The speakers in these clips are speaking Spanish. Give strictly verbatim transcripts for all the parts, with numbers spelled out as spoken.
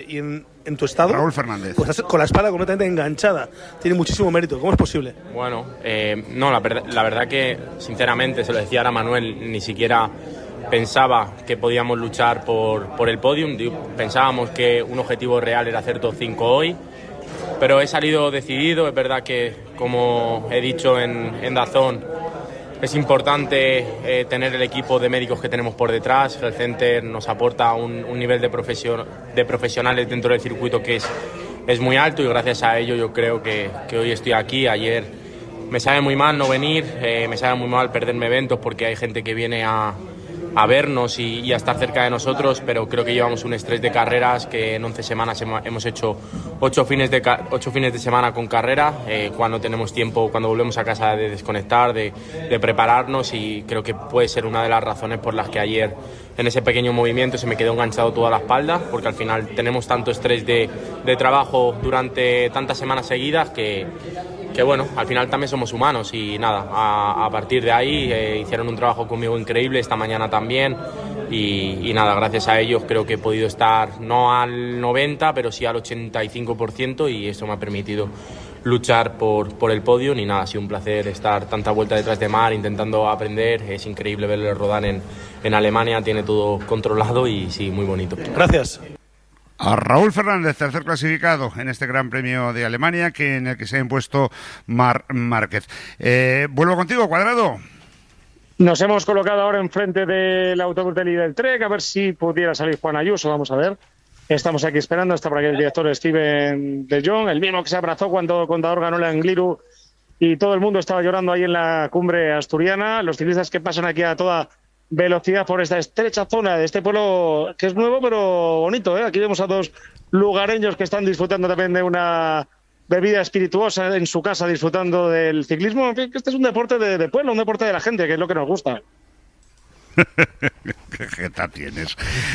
y en, en tu estado, Raúl Fernández, pues estás con la espalda completamente enganchada. Tiene muchísimo mérito. ¿Cómo es posible? Bueno, eh, no, la, la verdad que, sinceramente, se lo decía ahora Manuel, ni siquiera pensaba que podíamos luchar por, por el podium. Pensábamos que un objetivo real era hacer top cinco hoy, pero he salido decidido. Es verdad que, como he dicho en, en Dazón, es importante eh, tener el equipo de médicos que tenemos por detrás. El Center nos aporta un, un nivel de, profesion, de profesionales dentro del circuito que es, es muy alto, y gracias a ello yo creo que, que hoy estoy aquí. Ayer me sabe muy mal no venir, eh, me sabe muy mal perderme eventos porque hay gente que viene a, a vernos y, y a estar cerca de nosotros, pero creo que llevamos un estrés de carreras, que en once semanas hemos hecho ocho fines de, ocho fines de semana con carrera, eh, cuando tenemos tiempo, cuando volvemos a casa, de desconectar, de, de prepararnos, y creo que puede ser una de las razones por las que ayer en ese pequeño movimiento se me quedó enganchado toda la espalda, porque al final tenemos tanto estrés de, de trabajo durante tantas semanas seguidas que que bueno, al final también somos humanos, y nada, a, a partir de ahí eh, hicieron un trabajo conmigo increíble esta mañana también, y, y nada, gracias a ellos creo que he podido estar no al noventa, pero sí al ochenta y cinco por ciento, y eso me ha permitido luchar por, por el podio. Ni nada, ha sido un placer estar tanta vuelta detrás de mar intentando aprender. Es increíble verle rodar en, en Alemania, tiene todo controlado y sí, muy bonito. Gracias. A Raúl Fernández, tercer clasificado en este Gran Premio de Alemania, que en el que se ha impuesto Mar Márquez. Eh, vuelvo contigo, Cuadrado. Nos hemos colocado ahora enfrente del autobús del líder Trek, a ver si pudiera salir Juan Ayuso. Vamos a ver. Estamos aquí esperando hasta para que el director Steven de Jong, el mismo que se abrazó cuando Contador ganó la Angliru y todo el mundo estaba llorando ahí en la cumbre asturiana. Los ciclistas que pasan aquí a toda velocidad por esta estrecha zona de este pueblo que es nuevo pero bonito, ¿eh? Aquí vemos a dos lugareños que están disfrutando también de una bebida espirituosa en su casa, disfrutando del ciclismo. Este es un deporte de, de pueblo, un deporte de la gente, que es lo que nos gusta. Qué jeta tienes.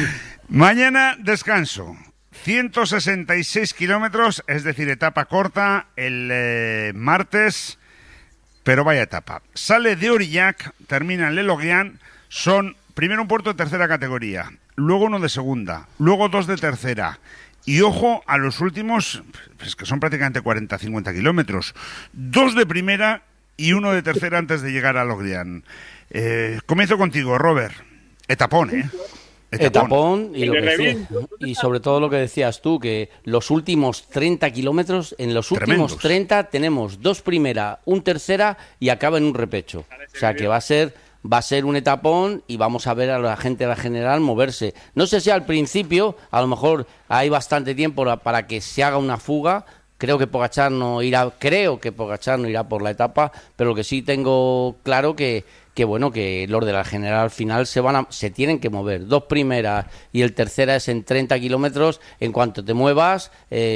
Mañana descanso, ciento sesenta y seis kilómetros, es decir, etapa corta el eh, martes, pero vaya etapa. Sale de Aurillac, termina en Le Loguian. Son primero un puerto de tercera categoría, luego uno de segunda, luego dos de tercera, y ojo a los últimos, pues que son prácticamente cuarenta a cincuenta kilómetros, dos de primera y uno de tercera antes de llegar a Logdian. Eh, comienzo contigo, Robert. Etapón, ¿eh? Etapón, Etapón y, lo que decía, y sobre todo lo que decías tú, que los últimos treinta kilómetros, en los últimos Tremendos. treinta tenemos dos primera, un tercera y acaba en un repecho. O sea que va a ser... Va a ser un etapón y vamos a ver a la gente de la general moverse. No sé si al principio, a lo mejor hay bastante tiempo para que se haga una fuga. Creo que Pogačar no irá, creo que Pogačar no irá por la etapa, pero lo que sí tengo claro que, que bueno, que los de la general al final se van a, se tienen que mover. Dos primeras y el tercera es en treinta kilómetros. En cuanto te muevas,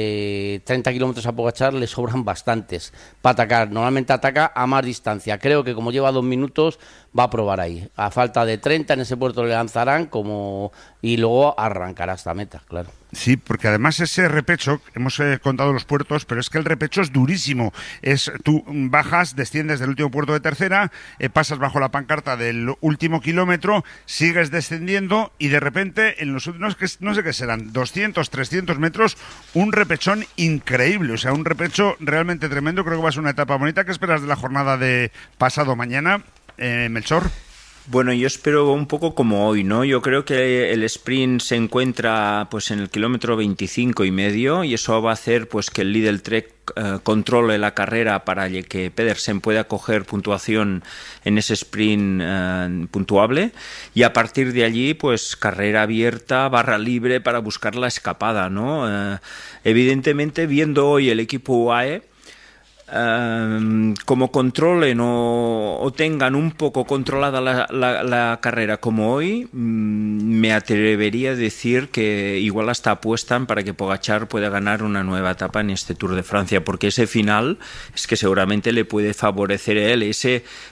eh, treinta kilómetros a Pogačar le sobran bastantes para atacar. Normalmente ataca a más distancia. Creo que como lleva dos minutos va a probar ahí. A falta de treinta en ese puerto le lanzarán como y luego arrancará hasta meta, claro. Sí, porque además ese repecho, hemos eh, contado los puertos, pero es que el repecho es durísimo. Es tú bajas, desciendes del último puerto de tercera, eh, pasas bajo la pancarta del último kilómetro, sigues descendiendo y de repente en los últimos, no sé qué serán, doscientos, trescientos metros, un repechón increíble. O sea, un repecho realmente tremendo. Creo que va a ser una etapa bonita. ¿Qué esperas de la jornada de pasado mañana, eh, Melchor? Bueno, yo espero un poco como hoy, ¿no? Yo creo que el sprint se encuentra pues en el kilómetro veinticinco y medio y eso va a hacer pues que el Lidl Trek eh, controle la carrera para que Pedersen pueda coger puntuación en ese sprint eh, puntuable y a partir de allí pues carrera abierta, barra libre para buscar la escapada, ¿no? Eh, evidentemente, viendo hoy el equipo U A E, Um, como controlen o, o tengan un poco controlada la, la, la carrera como hoy, um, me atrevería a decir que igual hasta apuestan para que Pogačar pueda ganar una nueva etapa en este Tour de Francia, porque ese final es que seguramente le puede favorecer a él, ese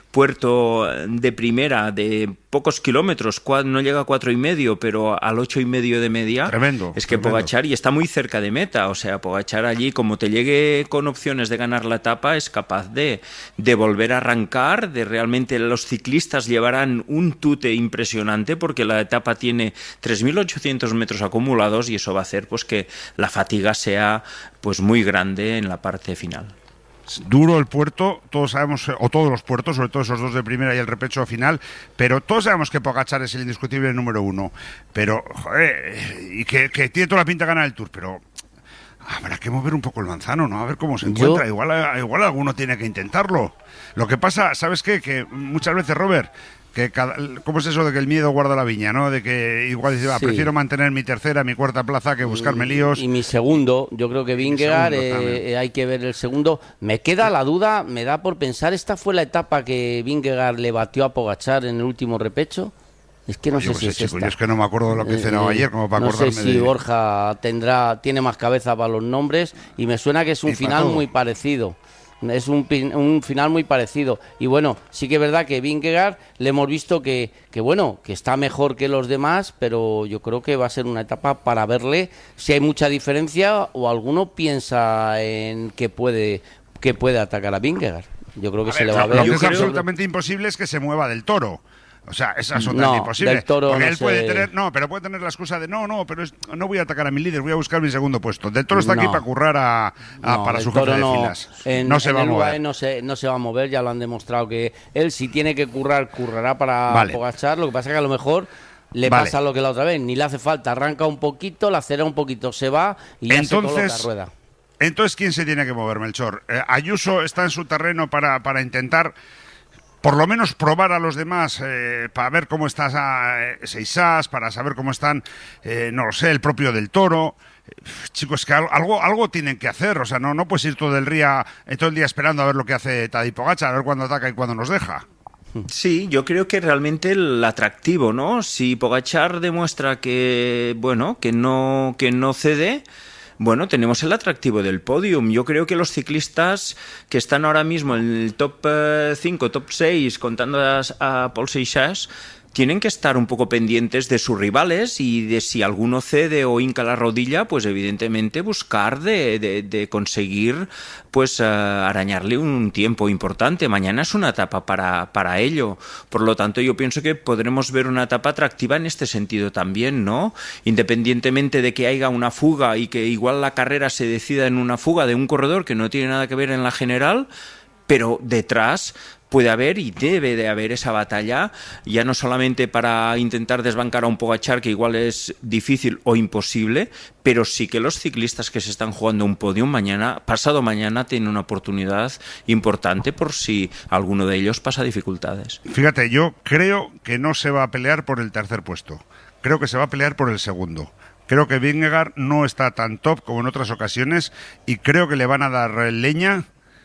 puerto de primera de pocos kilómetros, no llega a cuatro y medio, pero al ocho y medio de media. Tremendo. Es que tremendo. Pogačar, y está muy cerca de meta, o sea, Pogačar allí, como te llegue con opciones de ganar la etapa, es capaz de, de volver a arrancar, de realmente los ciclistas llevarán un tute impresionante porque la etapa tiene tres mil ochocientos metros acumulados y eso va a hacer pues que la fatiga sea pues muy grande en la parte final. Duro el puerto, todos sabemos, o todos los puertos, sobre todo esos dos de primera y el repecho final, pero todos sabemos que Pogačar es el indiscutible número uno, pero, joder, y que, que tiene toda la pinta de ganar el Tour, pero habrá que mover un poco el manzano, ¿no? A ver cómo se encuentra, Yo... igual, igual alguno tiene que intentarlo. Lo que pasa, ¿sabes qué? Que muchas veces, Robert, que cada, ¿cómo es eso de que el miedo guarda la viña, ¿no? De que igual dice, va, sí. prefiero mantener mi tercera, mi cuarta plaza que buscarme líos. Y, y mi segundo, yo creo que Vingegaard, eh, hay que ver el segundo. Me queda la duda, me da por pensar, ¿esta fue la etapa que Vingegaard le batió a Pogačar en el último repecho? Es que no sé, sé si sé, es chico, esta. Yo es que no me acuerdo de lo que eh, cenaba eh, ayer, como para no acordarme sé si de... Borja tendrá, tiene más cabeza para los nombres, y me suena que es un final muy parecido. Es un, un final muy parecido. Y bueno, sí que es verdad que Vingegaard le hemos visto que, que bueno, que está mejor que los demás, pero yo creo que va a ser una etapa para verle si hay mucha diferencia o alguno piensa en que puede, que puede atacar a Vingegaard. Yo creo que a se ver, le va a ver. Lo que yo es creo... absolutamente imposible es que se mueva del Toro. O sea, es absolutamente no, imposible. Del Toro porque no él sé... puede tener, no, pero puede tener la excusa de no, no, pero es, no voy a atacar a mi líder, voy a buscar mi segundo puesto. Del Toro está no, aquí para currar a, a no, para su jefe de no, filas. En, no se en va a el mover. U A E no se, no se va a mover, ya lo han demostrado que él si tiene que currar, currará para vale. Pogačar. Lo que pasa es que a lo mejor le vale. pasa lo que la otra vez, ni le hace falta, arranca un poquito, la acelera un poquito, se va y ya entonces, se coloca a rueda. Entonces, ¿quién se tiene que mover, Melchor? Eh, Ayuso está en su terreno para, para intentar... por lo menos probar a los demás eh, para ver cómo está eh, Seisás, para saber cómo están, eh, no lo sé, el propio del Toro. Eh, chicos, que algo algo tienen que hacer, o sea, no no puedes ir todo el día, eh, todo el día esperando a ver lo que hace Tadej Pogačar, a ver cuándo ataca y cuándo nos deja. Sí, yo creo que realmente el atractivo, ¿no? Si Pogačar demuestra que, bueno, que no que no cede, bueno, tenemos el atractivo del podium. Yo creo que los ciclistas que están ahora mismo en el top cinco, top seis, contando a, a Paul Seixas, tienen que estar un poco pendientes de sus rivales y de si alguno cede o hinca la rodilla, pues evidentemente buscar de, de, de conseguir pues uh, arañarle un tiempo importante. Mañana es una etapa para, para ello. Por lo tanto, yo pienso que podremos ver una etapa atractiva en este sentido también, ¿no? Independientemente de que haya una fuga y que igual la carrera se decida en una fuga de un corredor que no tiene nada que ver en la general, pero detrás puede haber y debe de haber esa batalla, ya no solamente para intentar desbancar a un Pogačar, que igual es difícil o imposible, pero sí que los ciclistas que se están jugando un podio mañana, pasado mañana, tienen una oportunidad importante por si alguno de ellos pasa dificultades. Fíjate, yo creo que no se va a pelear por el tercer puesto, creo que se va a pelear por el segundo. Creo que Vingegaard no está tan top como en otras ocasiones y creo que le van a dar leña.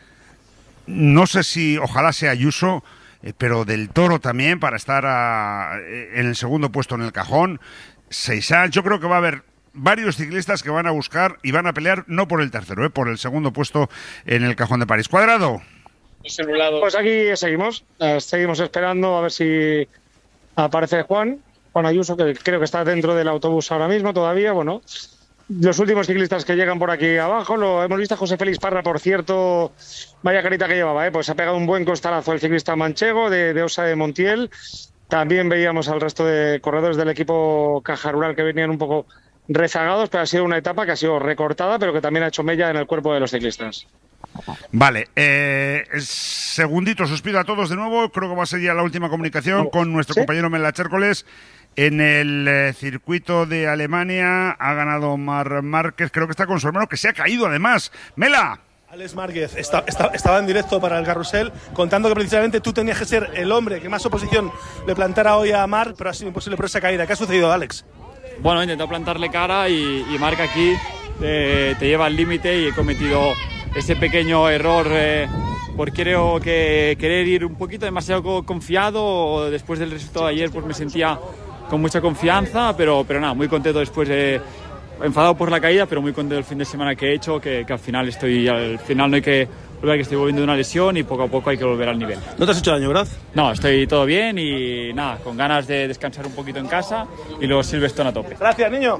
No sé si, ojalá sea Ayuso, eh, pero del Toro también, para estar a, en el segundo puesto en el cajón. Seisás, yo creo que va a haber varios ciclistas que van a buscar y van a pelear no por el tercero, eh, por el segundo puesto en el cajón de París. Cuadrado. Pues aquí seguimos, eh, seguimos esperando a ver si aparece Juan, Juan Ayuso, que creo que está dentro del autobús ahora mismo todavía, bueno... Los últimos ciclistas que llegan por aquí abajo, lo hemos visto a José Félix Parra, por cierto, vaya carita que llevaba, ¿eh? Pues ha pegado un buen costalazo el ciclista manchego de, de Osa de Montiel. También veíamos al resto de corredores del equipo Caja Rural que venían un poco rezagados, pero ha sido una etapa que ha sido recortada, pero que también ha hecho mella en el cuerpo de los ciclistas. Vale, eh, segundito, os pido a todos de nuevo, creo que va a ser ya la última comunicación con nuestro ¿Sí? compañero Mela Chércoles. En el eh, circuito de Alemania ha ganado Mar Márquez, creo que está con su hermano, que se ha caído además. ¡Mela! Alex Márquez está, está, estaba en directo para el Carrusel contando que precisamente tú tenías que ser el hombre que más oposición le plantara hoy a Marc, pero ha sido imposible por esa caída. ¿Qué ha sucedido, Alex? Bueno, he intentado plantarle cara y, y Marc aquí eh, te lleva al límite y he cometido ese pequeño error eh, por creo que querer ir un poquito demasiado confiado. Después del resultado de ayer pues me sentía con mucha confianza, pero, pero nada, muy contento después de... Enfadado por la caída, pero muy contento del fin de semana que he hecho, que, que al final estoy, al final no hay que es verdad que estoy volviendo de una lesión y poco a poco hay que volver al nivel. ¿No te has hecho daño, verdad? No, estoy todo bien y nada, con ganas de descansar un poquito en casa y luego Silverstone a tope. Gracias, niño.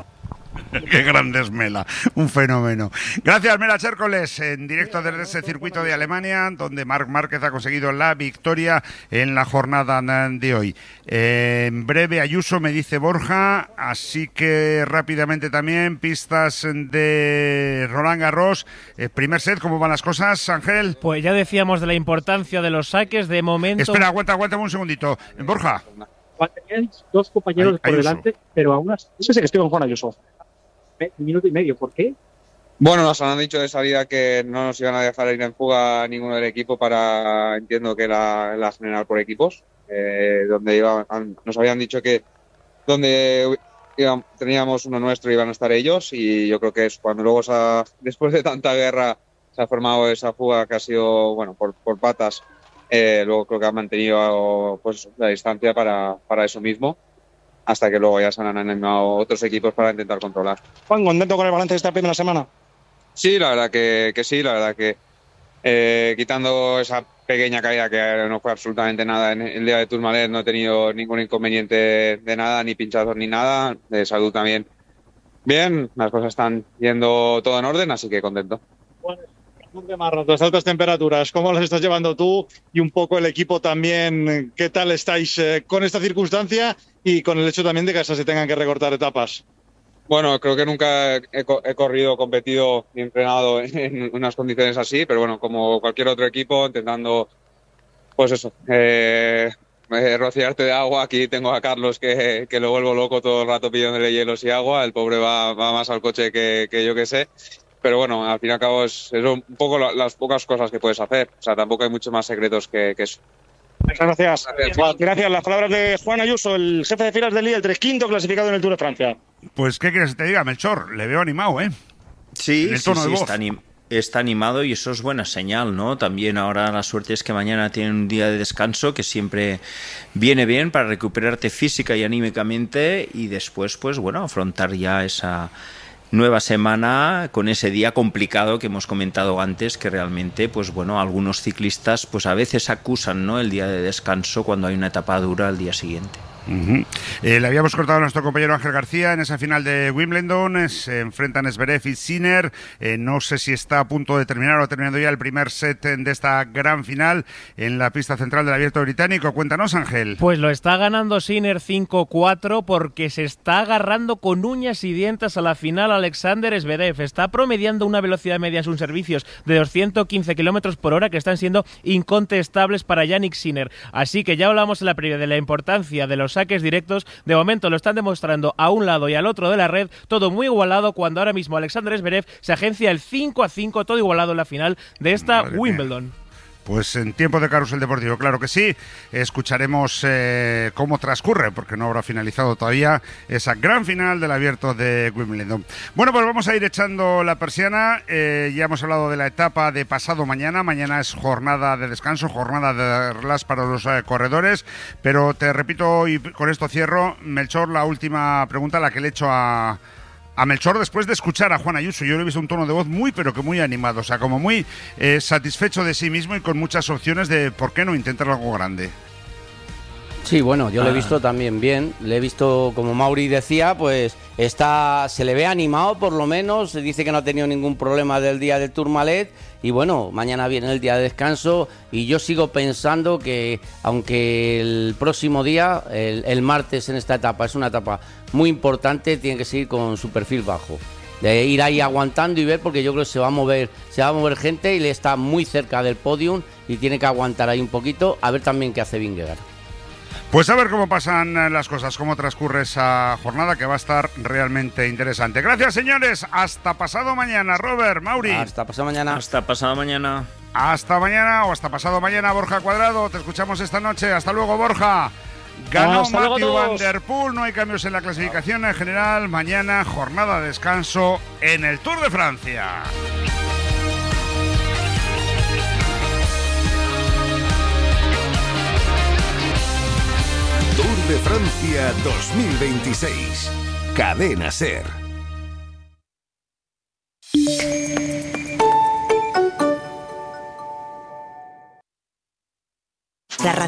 Qué grande es Mela, un fenómeno. Gracias, Mela Chércoles, en directo desde ese circuito de Alemania, donde Marc Márquez ha conseguido la victoria en la jornada de hoy. Eh, en breve Ayuso, me dice Borja, así que rápidamente también pistas de Roland Garros. Eh, primer set, ¿cómo van las cosas, Ángel? Pues ya decíamos de la importancia de los saques, de momento... Espera, aguanta, aguanta un segundito. Borja. Teníais dos compañeros Ay, por Ayuso. delante, pero aún así... No sé si estoy con Juan Ayuso. Un minuto y medio, ¿por qué? Bueno, nos han dicho de salida que no nos iban a dejar ir en fuga ninguno del equipo para, entiendo que la, la general por equipos, eh, donde iba, nos habían dicho que donde iba, teníamos uno nuestro iban a estar ellos, y yo creo que es cuando luego, se ha, después de tanta guerra, se ha formado esa fuga que ha sido, bueno, por, por patas, eh, luego creo que han mantenido pues la distancia para, para eso mismo, hasta que luego ya se han animado otros equipos para intentar controlar. Juan, ¿contento con el balance de esta primera semana? Sí, la verdad que, que sí, la verdad que eh, quitando esa pequeña caída que no fue absolutamente nada en el día de Tourmalet, no he tenido ningún inconveniente de nada, ni pinchazos ni nada, de salud también. Bien, las cosas están yendo todo en orden, así que contento. Bueno, de Marros, las altas temperaturas, ¿cómo las estás llevando tú y un poco el equipo también? ¿Qué tal estáis eh, con esta circunstancia y con el hecho también de que hasta se tengan que recortar etapas? Bueno, creo que nunca he, he corrido, competido ni entrenado en unas condiciones así, pero bueno, como cualquier otro equipo, intentando, pues eso, eh, eh, rociarte de agua. Aquí tengo a Carlos que, que lo vuelvo loco todo el rato pidiéndole hielos y agua. El pobre va, va más al coche que, que yo que sé. Pero bueno, al fin y al cabo es, es un poco la, las pocas cosas que puedes hacer. O sea, tampoco hay muchos más secretos que, que eso. Muchas gracias. Gracias. Gracias. Las palabras de Juan Ayuso, el jefe de filas del líder, tres quinto clasificado en el Tour de Francia. Pues, ¿qué quieres que te diga, Melchor? Le veo animado, ¿eh? Sí, en el sí, tono sí, de voz. está, anim está animado y eso es buena señal, ¿no? También ahora la suerte es que mañana tienen un día de descanso que siempre viene bien para recuperarte física y anímicamente y después, pues bueno, afrontar ya esa nueva semana con ese día complicado que hemos comentado antes, que realmente, pues bueno, algunos ciclistas pues a veces acusan, ¿no?, el día de descanso cuando hay una etapa dura al día siguiente. Uh-huh. eh, le habíamos cortado a nuestro compañero Ángel García en esa final de Wimbledon. Se enfrentan Zverev y Sinner. Eh, no sé si está a punto de terminar o terminando ya el primer set de esta gran final en la pista central del Abierto Británico. Cuéntanos, Ángel. Pues lo está ganando Sinner cinco cuatro porque se está agarrando con uñas y dientes a la final Alexander Zverev. Está promediando una velocidad media en sus servicios de doscientos quince kilómetros por hora que están siendo incontestables para Jannik Sinner. Así que ya hablamos en la previa de la importancia de los saques directos. De momento lo están demostrando a un lado y al otro de la red, todo muy igualado, cuando ahora mismo Alexander Zverev se agencia el cinco a cinco, todo igualado en la final de esta Madre Wimbledon. Mía. Pues en tiempo de carrusel deportivo, claro que sí. Escucharemos eh, cómo transcurre, porque no habrá finalizado todavía esa gran final del Abierto de Wimbledon. Bueno, pues vamos a ir echando la persiana. Eh, ya hemos hablado de la etapa de pasado mañana. Mañana es jornada de descanso, jornada de relax para los eh, corredores. Pero te repito, y con esto cierro, Melchor, la última pregunta, la que le he hecho a... a Melchor después de escuchar a Juan Ayuso. Yo le he visto un tono de voz muy, pero que muy animado, o sea, como muy eh, satisfecho de sí mismo y con muchas opciones de por qué no intentar algo grande. Sí, bueno, yo ah. lo he visto también bien, le he visto, como Mauri decía, pues está, se le ve animado por lo menos, se dice que no ha tenido ningún problema del día del Tourmalet y bueno, mañana viene el día de descanso y yo sigo pensando que aunque el próximo día, el, el martes en esta etapa, es una etapa muy importante, tiene que seguir con su perfil bajo. De ir ahí aguantando y ver, porque yo creo que se va a mover, se va a mover gente y le está muy cerca del podium y tiene que aguantar ahí un poquito, a ver también qué hace Vingegaard. Pues a ver cómo pasan las cosas, cómo transcurre esa jornada que va a estar realmente interesante. Gracias, señores. Hasta pasado mañana, Robert, Mauri. Hasta pasado mañana. Hasta pasado mañana. Hasta mañana o hasta pasado mañana, Borja Cuadrado. Te escuchamos esta noche. Hasta luego, Borja. Ganó Matthew Van Der Poel. No hay cambios en la clasificación en general. Mañana, jornada de descanso en el Tour de Francia. Tour de Francia dos mil veintiséis. Cadena SER.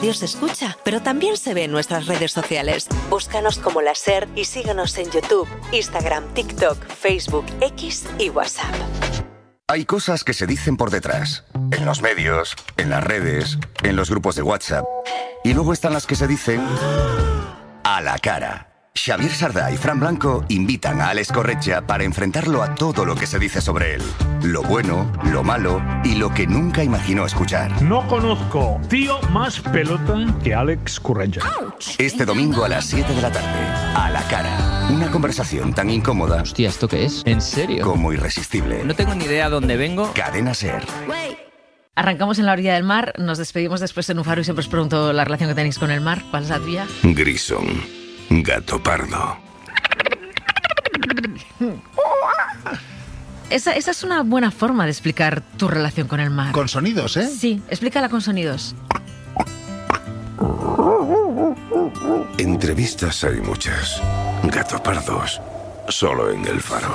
radio se escucha, pero también se ve en nuestras redes sociales. Búscanos como La SER y síguenos en YouTube, Instagram, TikTok, Facebook, X y WhatsApp. Hay cosas que se dicen por detrás, en los medios, en las redes, en los grupos de WhatsApp. Y luego están las que se dicen a la cara. Xavier Sardá y Fran Blanco invitan a Alex Corretja para enfrentarlo a todo lo que se dice sobre él. Lo bueno, lo malo y lo que nunca imaginó escuchar. No conozco tío más pelota que Alex Corretja. Este domingo a las siete de la tarde, a la cara. Una conversación tan incómoda. Hostia, ¿esto qué es? ¿En serio? Como irresistible. No tengo ni idea dónde vengo. Cadena SER. Arrancamos en la orilla del mar, nos despedimos después en un faro y siempre os pregunto la relación que tenéis con el mar. ¿Cuál es la tuya? Grison. Gato pardo. Esa, esa es una buena forma de explicar tu relación con el mar. Con sonidos, ¿eh? Sí, explícala con sonidos. Entrevistas hay muchas. Gato pardos. Solo en El Faro.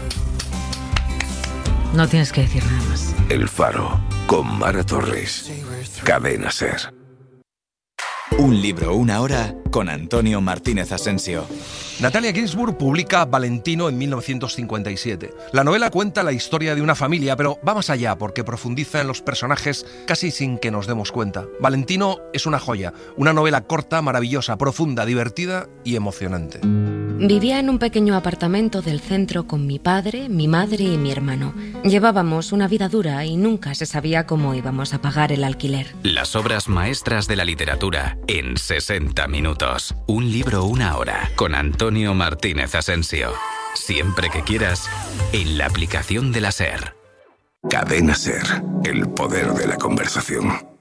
No tienes que decir nada más. El Faro. Con Mara Torres. Cadena SER. Un libro, una hora, con Antonio Martínez Asensio. Natalia Ginzburg publica Valentino en mil novecientos cincuenta y siete. La novela cuenta la historia de una familia, pero va más allá porque profundiza en los personajes casi sin que nos demos cuenta. Valentino es una joya, una novela corta, maravillosa, profunda, divertida y emocionante. Vivía en un pequeño apartamento del centro con mi padre, mi madre y mi hermano. Llevábamos una vida dura y nunca se sabía cómo íbamos a pagar el alquiler. Las obras maestras de la literatura en sesenta minutos. Un libro, una hora, con Antonio Martínez Asensio. Siempre que quieras, en la aplicación de la SER. Cadena SER. El poder de la conversación.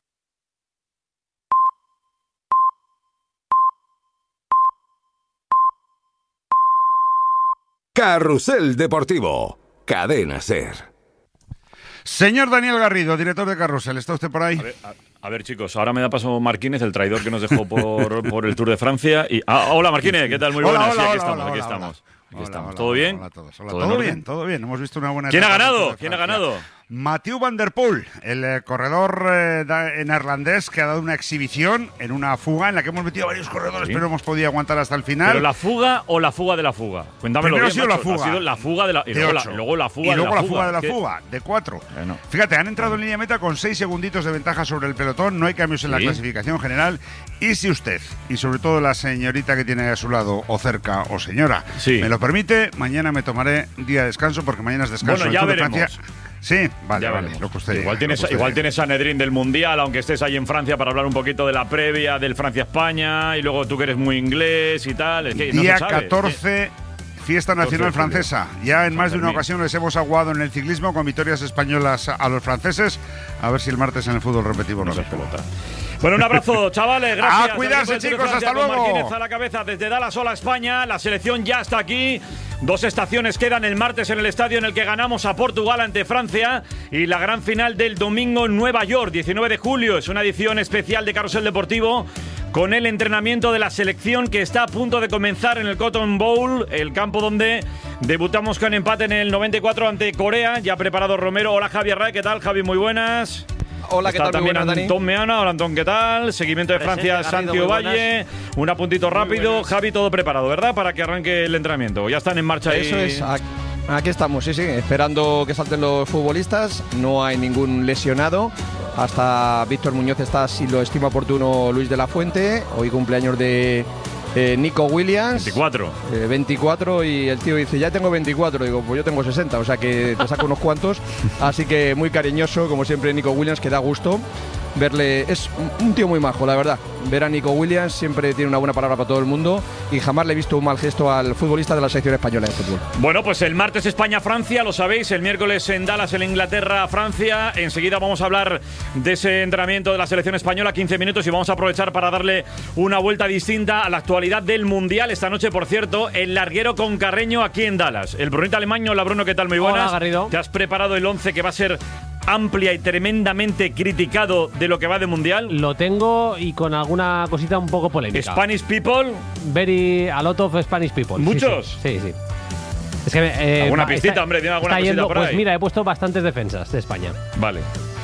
Carrusel Deportivo. Cadena SER. Señor Daniel Garrido, director de Carrusel, ¿está usted por ahí? A ver, a, a ver, chicos, ahora me da paso Marquínez, el traidor que nos dejó por, por el Tour de Francia. Y, ah, hola Marquínez, ¿qué tal? Muy hola, buenas. Hola, sí, aquí hola, estamos, hola, aquí hola, estamos. Hola. Aquí Hola, estamos. hola, ¿Todo bien? Hola a todos. Hola, ¿Todo, todo en bien, orden? todo bien. Hemos visto una buena ¿Quién ha etapa ganado? de ¿Quién ha Francia. ganado? Mathieu van der Poel, el eh, corredor eh, da- neerlandés que ha dado una exhibición en una fuga en la que hemos metido a varios corredores, Sí. pero hemos podido aguantar hasta el final. ¿Pero la fuga o la fuga de la fuga? Cuéntamelo Primero bien, ha sido la macho. fuga. Ha sido la fuga de la... Y de luego la, ocho. luego la fuga y de luego la la fuga. fuga de la ¿Qué? fuga, de cuatro. Bueno. Fíjate, han entrado en línea meta con seis segunditos de ventaja sobre el pelotón, no hay cambios en la Sí. clasificación general. Y si usted, y sobre todo la señorita que tiene a su lado, o cerca, o señora, Sí. me lo permite, mañana me tomaré día de descanso, porque mañana es descanso. Bueno, del ya Tour de veremos. Francia. Sí, vale, Ya vale, veremos. lo que usted diga, Igual lo tienes, que usted igual diga. tienes Sanedrín del Mundial, aunque estés ahí en Francia para hablar un poquito de la previa del Francia-España, y luego tú que eres muy inglés y tal. Es que no Día se sabe. catorce, Fiesta Nacional catorce de julio. Francesa. Ya en más de una Fermín. ocasión les hemos aguado en el ciclismo con victorias españolas a los franceses. A ver si el martes en el fútbol repetimos No lo seas mismo. pelota. Bueno, un abrazo, chavales. Gracias. A cuidarse, El equipo del Tour de chicos, Francia hasta con luego. Martínez a la cabeza desde Dallas, hola España. La selección ya está aquí. Dos estaciones quedan el martes en el estadio en el que ganamos a Portugal ante Francia. Y la gran final del domingo en Nueva York, diecinueve de julio. Es una edición especial de Carrusel Deportivo con el entrenamiento de la selección que está a punto de comenzar en el Cotton Bowl, el campo donde debutamos con empate en el noventa y cuatro ante Corea. Ya preparado Romero. Hola Javier Ray, ¿qué tal? Javi, muy buenas. Hola, ¿qué Está tal? Muy también buenas, Dani. Antón Meana. Hola, Antón, ¿qué tal? Seguimiento de Presente, Francia, Garrido, Santi muy Ovalle. Un apuntito rápido. Javi, todo preparado, ¿verdad? Para que arranque el entrenamiento. Ya están en marcha ahí. Eso es. Aquí, aquí estamos, sí, sí, esperando que salten los futbolistas. No hay ningún lesionado. Hasta Víctor Muñoz está, si lo estima oportuno, Luis de la Fuente. Hoy cumpleaños de eh, Nico Williams. veinticuatro. Eh, veinticuatro y el tío dice, ya tengo veinticuatro. Digo, pues yo tengo sesenta, o sea que te saco unos cuantos. Así que muy cariñoso, como siempre, Nico Williams, que da gusto verle. Es un tío muy majo, la verdad. Ver a Nico Williams siempre tiene una buena palabra para todo el mundo y jamás le he visto un mal gesto al futbolista de la selección española de fútbol. Bueno, pues el martes España-Francia, lo sabéis, el miércoles en Dallas, en Inglaterra-Francia. Enseguida vamos a hablar de ese entrenamiento de la selección española, quince minutos, y vamos a aprovechar para darle una vuelta distinta a la actualidad del Mundial. Esta noche, por cierto, el larguero con Carreño aquí en Dallas. El Brunito Alemaño, hola Bruno, ¿qué tal? Muy buenas. Hola, Garrido. ¿Te has preparado el once que va a ser amplia y tremendamente criticado de lo que va de Mundial? Lo tengo y con alguna cosita un poco polémica. Spanish people. Very a lot of Spanish people. Sí, ¿Muchos? Sí, sí. sí. Es que, eh, ¿Alguna va- pistita, está- hombre? ¿Tiene alguna está cosita yendo- por ahí? Pues mira, he puesto bastantes defensas de España. Vale.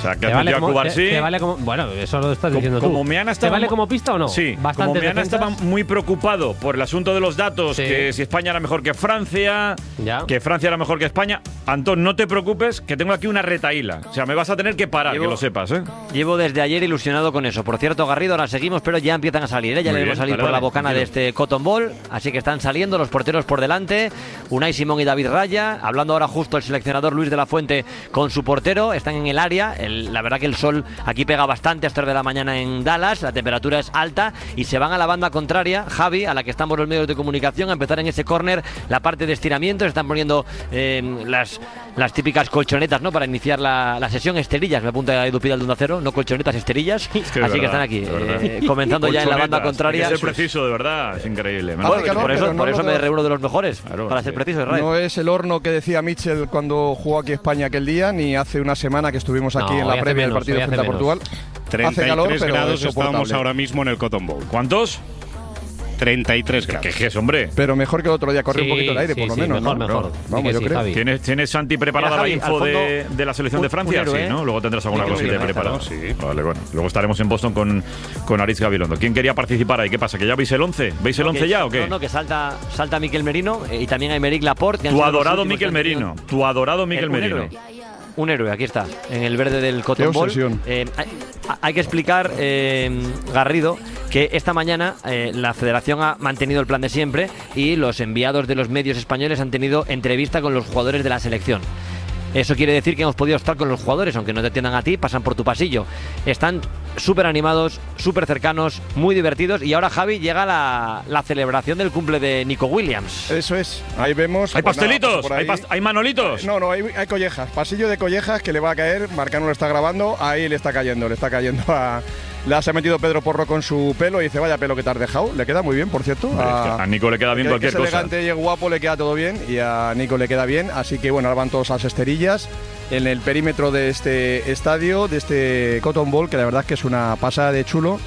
sea, que ¿Te ha vale metido como, a Cubarsí. te, te vale como, bueno, eso lo estás Como- diciendo como tú. Meana ¿Te estaba vale mu- como pista o no? Sí, Bastantes como Meana defensas. estaba muy preocupado por el asunto de los datos, Sí. que si España era mejor que Francia, Ya. que Francia era mejor que España. Antón, no te preocupes, que tengo aquí una retaíla. O sea, me vas a tener que parar, Llevo- que lo sepas, ¿eh? Llevo desde ayer ilusionado con eso. Por cierto, Garrido, ahora seguimos, pero ya empiezan a salir, ¿eh? Ya Muy le bien, vemos salir dale, por la dale, bocana de tranquilo. este Cotton Ball. Así que están saliendo los porteros por delante. Unai Simón y David Raya. Hablando ahora justo el seleccionador Luis de la Fuente con su portero. Están en el área. El- la verdad que el sol aquí pega bastante a estas de la mañana en Dallas. La temperatura es alta y se van a la banda contraria, Javi, a la que están por los medios de comunicación, a empezar en ese córner la parte de estiramiento. Se están poniendo eh, las, las típicas colchonetas, ¿no? Para iniciar la, la sesión. Esterillas, me apunta Edu Pidal de Onda Cero, no colchonetas, esterillas. Es que Así de que verdad, están aquí, de verdad. eh, comenzando ya en la banda Colchonetas, contraria. Hay que ser preciso, de verdad, es increíble. Bueno, Menos- por eso, pero no por lo eso me de- reúno de los mejores, para ser preciso, Israel. No es el horno que decía Mitchell cuando jugó aquí España aquel día, ni hace una semana que estuvimos aquí No, en la hoy hace previa del menos, partido hoy hace frente a menos. Portugal. treinta y Hace calor, tres pero grados es estábamos soportable. ahora mismo en el Cotton Bowl. ¿Cuántos? treinta y tres grados. ¿Qué es, hombre? Pero mejor que el otro día, corre Sí, un poquito el aire, sí, por lo sí, menos. mejor, ¿no? mejor. Claro. Di Vamos, que yo sí, creo. Javi. ¿Tienes, tienes Santi, preparada Mira, Javi, la info al fondo, de, de la selección de un- Francia? un héroe, Sí, ¿no? ¿eh? Luego tendrás alguna Mikel cosita Merino, preparada. claro, Sí, vale, bueno. Luego estaremos en Boston con, con Aritz Gabilondo. ¿Quién quería participar ahí? ¿Qué pasa? ¿Que ya veis el once? ¿Veis el No, once que- ya o qué? No, no, que salta, salta Miquel Merino eh, y también Aymeric Laporte. que han Tu sido los adorado últimos Miquel que han tenido- Merino. Tu adorado Miquel Eh, un Merino. héroe. Un héroe, aquí está, en el verde del Qué Cotton Bowl. obsesión. Eh, hay, hay que explicar, eh, Garrido, que esta mañana eh, la Federación ha mantenido el plan de siempre y los enviados de los medios españoles han tenido entrevista con los jugadores de la selección. Eso quiere decir que hemos podido estar con los jugadores, aunque no te atiendan a ti, pasan por tu pasillo. Están súper animados, súper cercanos, muy divertidos. Y ahora, Javi, llega la, la celebración del cumple de Nico Williams. Eso es, ahí vemos. ¿Hay pues nada, pastelitos? por ahí. ¿Hay, pas- hay manolitos? No, no, hay, hay collejas. Pasillo de collejas que le va a caer. Marcano lo está grabando. Ahí le está cayendo, le está cayendo a. Le se ha metido Pedro Porro con su pelo y dice, vaya pelo que te has dejado. Le queda muy bien, por cierto. Hombre, es que a Nico le queda bien que- cualquier que es cosa. elegante y es guapo, le queda todo bien. Y a Nico le queda bien. Así que bueno, ahora van todos a las esterillas en el perímetro de este estadio, de este Cotton Bowl, que la verdad es que es una pasada de chulo.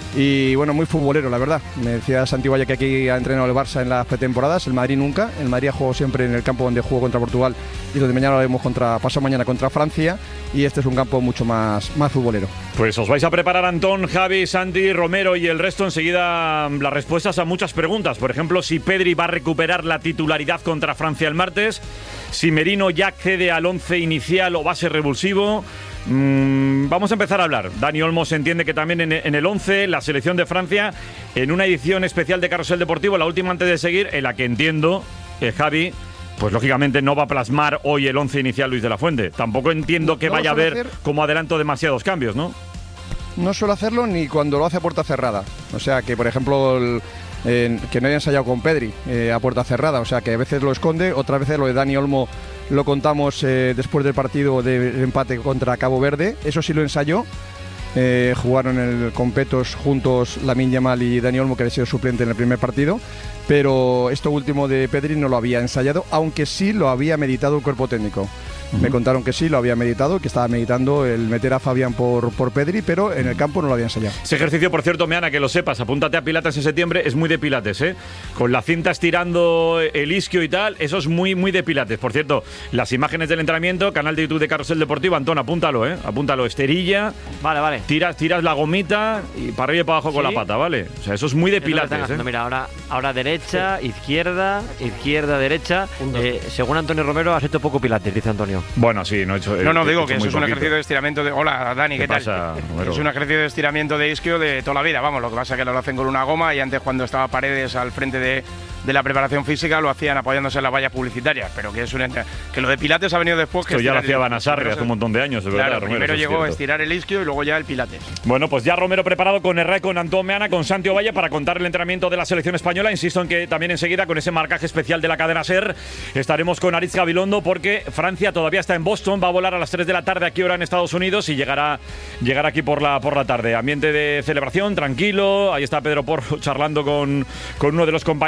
Y bueno, muy futbolero, la verdad. Me decía Santi Valle que aquí ha entrenado el Barça en las pretemporadas, el Madrid nunca. El Madrid ha jugado siempre en el campo donde jugó contra Portugal y donde mañana lo haremos contra, pasado mañana contra Francia. Y este es un campo mucho más, más futbolero. Pues os vais a preparar, Antón, Javi, Santi, Romero y el resto enseguida las respuestas a muchas preguntas. Por ejemplo, si Pedri va a recuperar la titularidad contra Francia el martes, si Merino ya accede al once inicial o va a ser revulsivo. Mm, vamos a empezar a hablar. Dani Olmo se entiende que también en, en el once, la selección de Francia, en una edición especial de Carrusel Deportivo, la última antes de seguir, en la que entiendo, eh, Javi, pues lógicamente no va a plasmar hoy el once inicial Luis de la Fuente. Tampoco entiendo que No lo vaya a suele haber hacer. como adelanto demasiados cambios, ¿no? No suele hacerlo ni cuando lo hace a puerta cerrada. O sea que, por ejemplo, el- eh, que no haya ensayado con Pedri eh, a puerta cerrada. O sea que a veces lo esconde, otras veces lo de Dani Olmo lo contamos eh, después del partido del empate contra Cabo Verde. Eso sí lo ensayó. Eh, jugaron en el Competos juntos Lamine Yamal y Dani Olmo, que había sido suplente en el primer partido. Pero esto último de Pedri no lo había ensayado, aunque sí lo había meditado el cuerpo técnico. Me contaron que sí, lo había meditado, que estaba meditando el meter a Fabián por, por Pedri, pero en el campo no lo había ensayado. Ese ejercicio, por cierto, Meana, que lo sepas, apúntate a Pilates en septiembre, es muy de Pilates, ¿eh? Con la cinta estirando el isquio y tal, eso es muy, muy de Pilates. Por cierto, las imágenes del entrenamiento, canal de YouTube de Carrusel Deportivo, Antón, apúntalo, ¿eh? Apúntalo, esterilla. Vale, vale. Tiras, tiras la gomita y para arriba y para abajo con Sí. la pata, ¿vale? O sea, eso es muy de Es lo que están Pilates, haciendo. ¿eh? Mira, ahora, ahora derecha, izquierda, izquierda, derecha. Eh, según Antonio Romero, has hecho poco pilates, dice Antonio. Bueno, sí, no he hecho. No, no, he digo hecho que eso muy es un poquito. ejercicio de estiramiento de... Hola, Dani, ¿qué, ¿Qué pasa, tal? Romero? Es un ejercicio de estiramiento de isquio de toda la vida, vamos, lo que pasa es que lo hacen con una goma y antes cuando estaba Paredes al frente de, de la preparación física lo hacían apoyándose en las vallas publicitarias, pero que es un... que lo de pilates ha venido después que... Esto ya lo estirar hacía el- Banasarri primero hace un montón de años, de verdad, Claro, Romero, primero eso es llegó a cierto. estirar el isquio y luego ya el pilates. Bueno, pues ya Romero preparado con Herrera, con Antón Meana, con Santi Ovalle para contar el entrenamiento de la selección española. Insisto en que también enseguida con ese marcaje especial de la cadena SER estaremos con Aritz Gabilondo porque Francia todavía está en Boston, va a volar a las tres de la tarde aquí ahora en Estados Unidos y llegará, llegará aquí por la, por la tarde. Ambiente de celebración, tranquilo, ahí está Pedro Porro charlando con, con uno de los compañeros. Enseguida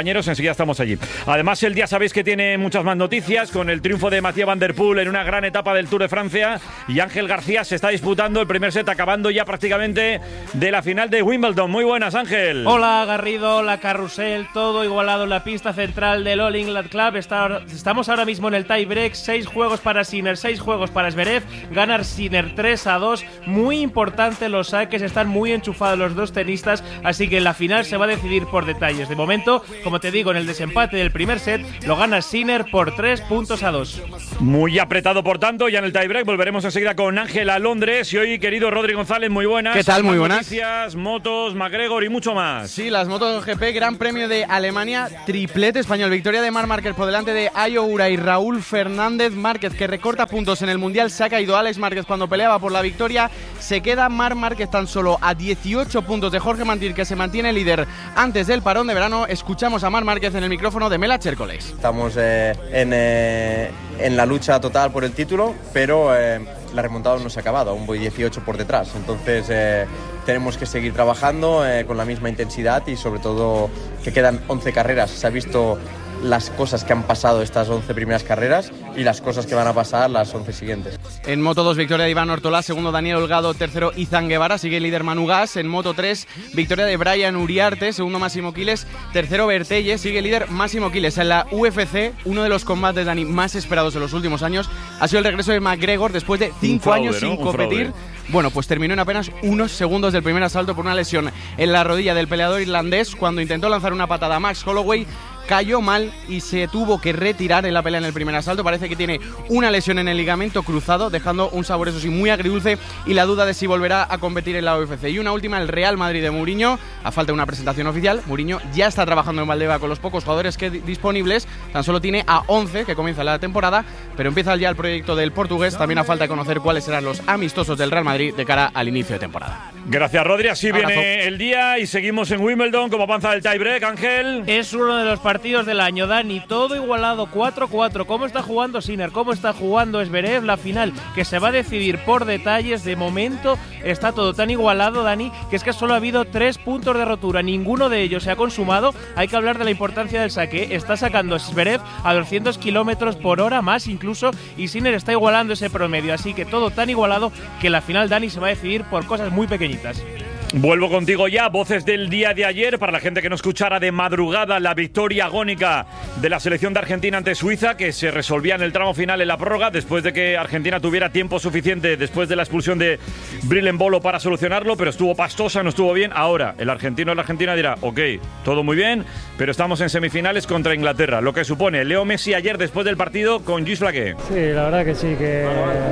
y ya estamos allí. Además, el día sabéis que tiene muchas más noticias, con el triunfo de Mathieu Van Der Poel en una gran etapa del Tour de Francia, y Ángel García se está disputando el primer set, acabando ya prácticamente de la final de Wimbledon. Muy buenas, Ángel. Hola, Garrido, hola, Carrusel, todo igualado en la pista central del All England Club. Está, estamos ahora mismo en el tie break, seis juegos para Sinner, seis juegos para Zverev, ganar Sinner tres a dos, muy importante los saques, están muy enchufados los dos tenistas, así que la final se va a decidir por detalles. De momento, como te digo, en el desempate del primer set lo gana Sinner por tres puntos a dos. Muy apretado, por tanto, ya en el tiebreak. Volveremos enseguida con Ángel a Londres. Y hoy, querido Rodri González, muy buenas. ¿Qué tal? Muy buenas. Noticias, motos, McGregor y mucho más. Sí, las motos G P, Gran Premio de Alemania, triplete español. Victoria de Marc Márquez por delante de Ayo Ura y Raúl Fernández. Márquez, que recorta puntos en el Mundial, se ha caído Alex Márquez cuando peleaba por la victoria. Se queda Marc Márquez tan solo a dieciocho puntos de Jorge Martín, que se mantiene líder antes del parón de verano. Escuchamos a Marc Márquez en el micrófono de Mela Chércoles. Estamos eh, en, eh, en la lucha total por el título, pero eh, la remontada no se ha acabado, aún voy dieciocho por detrás, entonces eh, tenemos que seguir trabajando eh, con la misma intensidad y sobre todo que quedan once carreras. Se ha visto las cosas que han pasado estas once primeras carreras y las cosas que van a pasar las once siguientes. En Moto dos, victoria de Iván Ortolá, segundo Daniel Holgado, tercero Izan Guevara, sigue el líder Manu Gas. En Moto tres, victoria de Brian Uriarte, segundo Máximo Quiles, tercero Bertelle, sigue el líder Máximo Quiles. En la U F C, uno de los combates, Dani, más esperados en los últimos años ha sido el regreso de McGregor después de cinco fraude, años ¿no? sin Un competir. Fraude. Bueno, pues terminó en apenas unos segundos del primer asalto por una lesión en la rodilla del peleador irlandés cuando intentó lanzar una patada a Max Holloway. Cayó mal y se tuvo que retirar en la pelea en el primer asalto. Parece que tiene una lesión en el ligamento cruzado, dejando un sabor, eso sí, muy agridulce y la duda de si volverá a competir en la U F C. Y una última, el Real Madrid de Mourinho. A falta de una presentación oficial, Mourinho ya está trabajando en Valdebeba con los pocos jugadores que disponibles. Tan solo tiene a once, que comienza la temporada, pero empieza ya el proyecto del portugués. También a falta de conocer cuáles serán los amistosos del Real Madrid de cara al inicio de temporada. Gracias, Rodri. Así Abrazo. Viene el día y seguimos en Wimbledon. ¿Cómo avanza el tiebreak, Ángel? Es uno de los partidos del año, Dani, todo igualado, cuatro cuatro. ¿Cómo está jugando Sinner? ¿Cómo está jugando Zverev? La final que se va a decidir por detalles. De momento está todo tan igualado, Dani, que es que solo ha habido tres puntos de rotura, ninguno de ellos se ha consumado. Hay que hablar de la importancia del saque. Está sacando Zverev a doscientos kilómetros por hora, más incluso, y Sinner está igualando ese promedio, así que todo tan igualado que la final, Dani, se va a decidir por cosas muy pequeñitas. Vuelvo contigo ya, voces del día de ayer, para la gente que no escuchara de madrugada la victoria agónica de la selección de Argentina ante Suiza, que se resolvía en el tramo final en la prórroga, después de que Argentina tuviera tiempo suficiente después de la expulsión de Bril Embolo para solucionarlo, pero estuvo pastosa, no estuvo bien. Ahora, el argentino de la Argentina dirá, ok, todo muy bien, pero estamos en semifinales contra Inglaterra, lo que supone Leo Messi ayer después del partido con Gis Flaqué. Sí, la verdad que sí, que,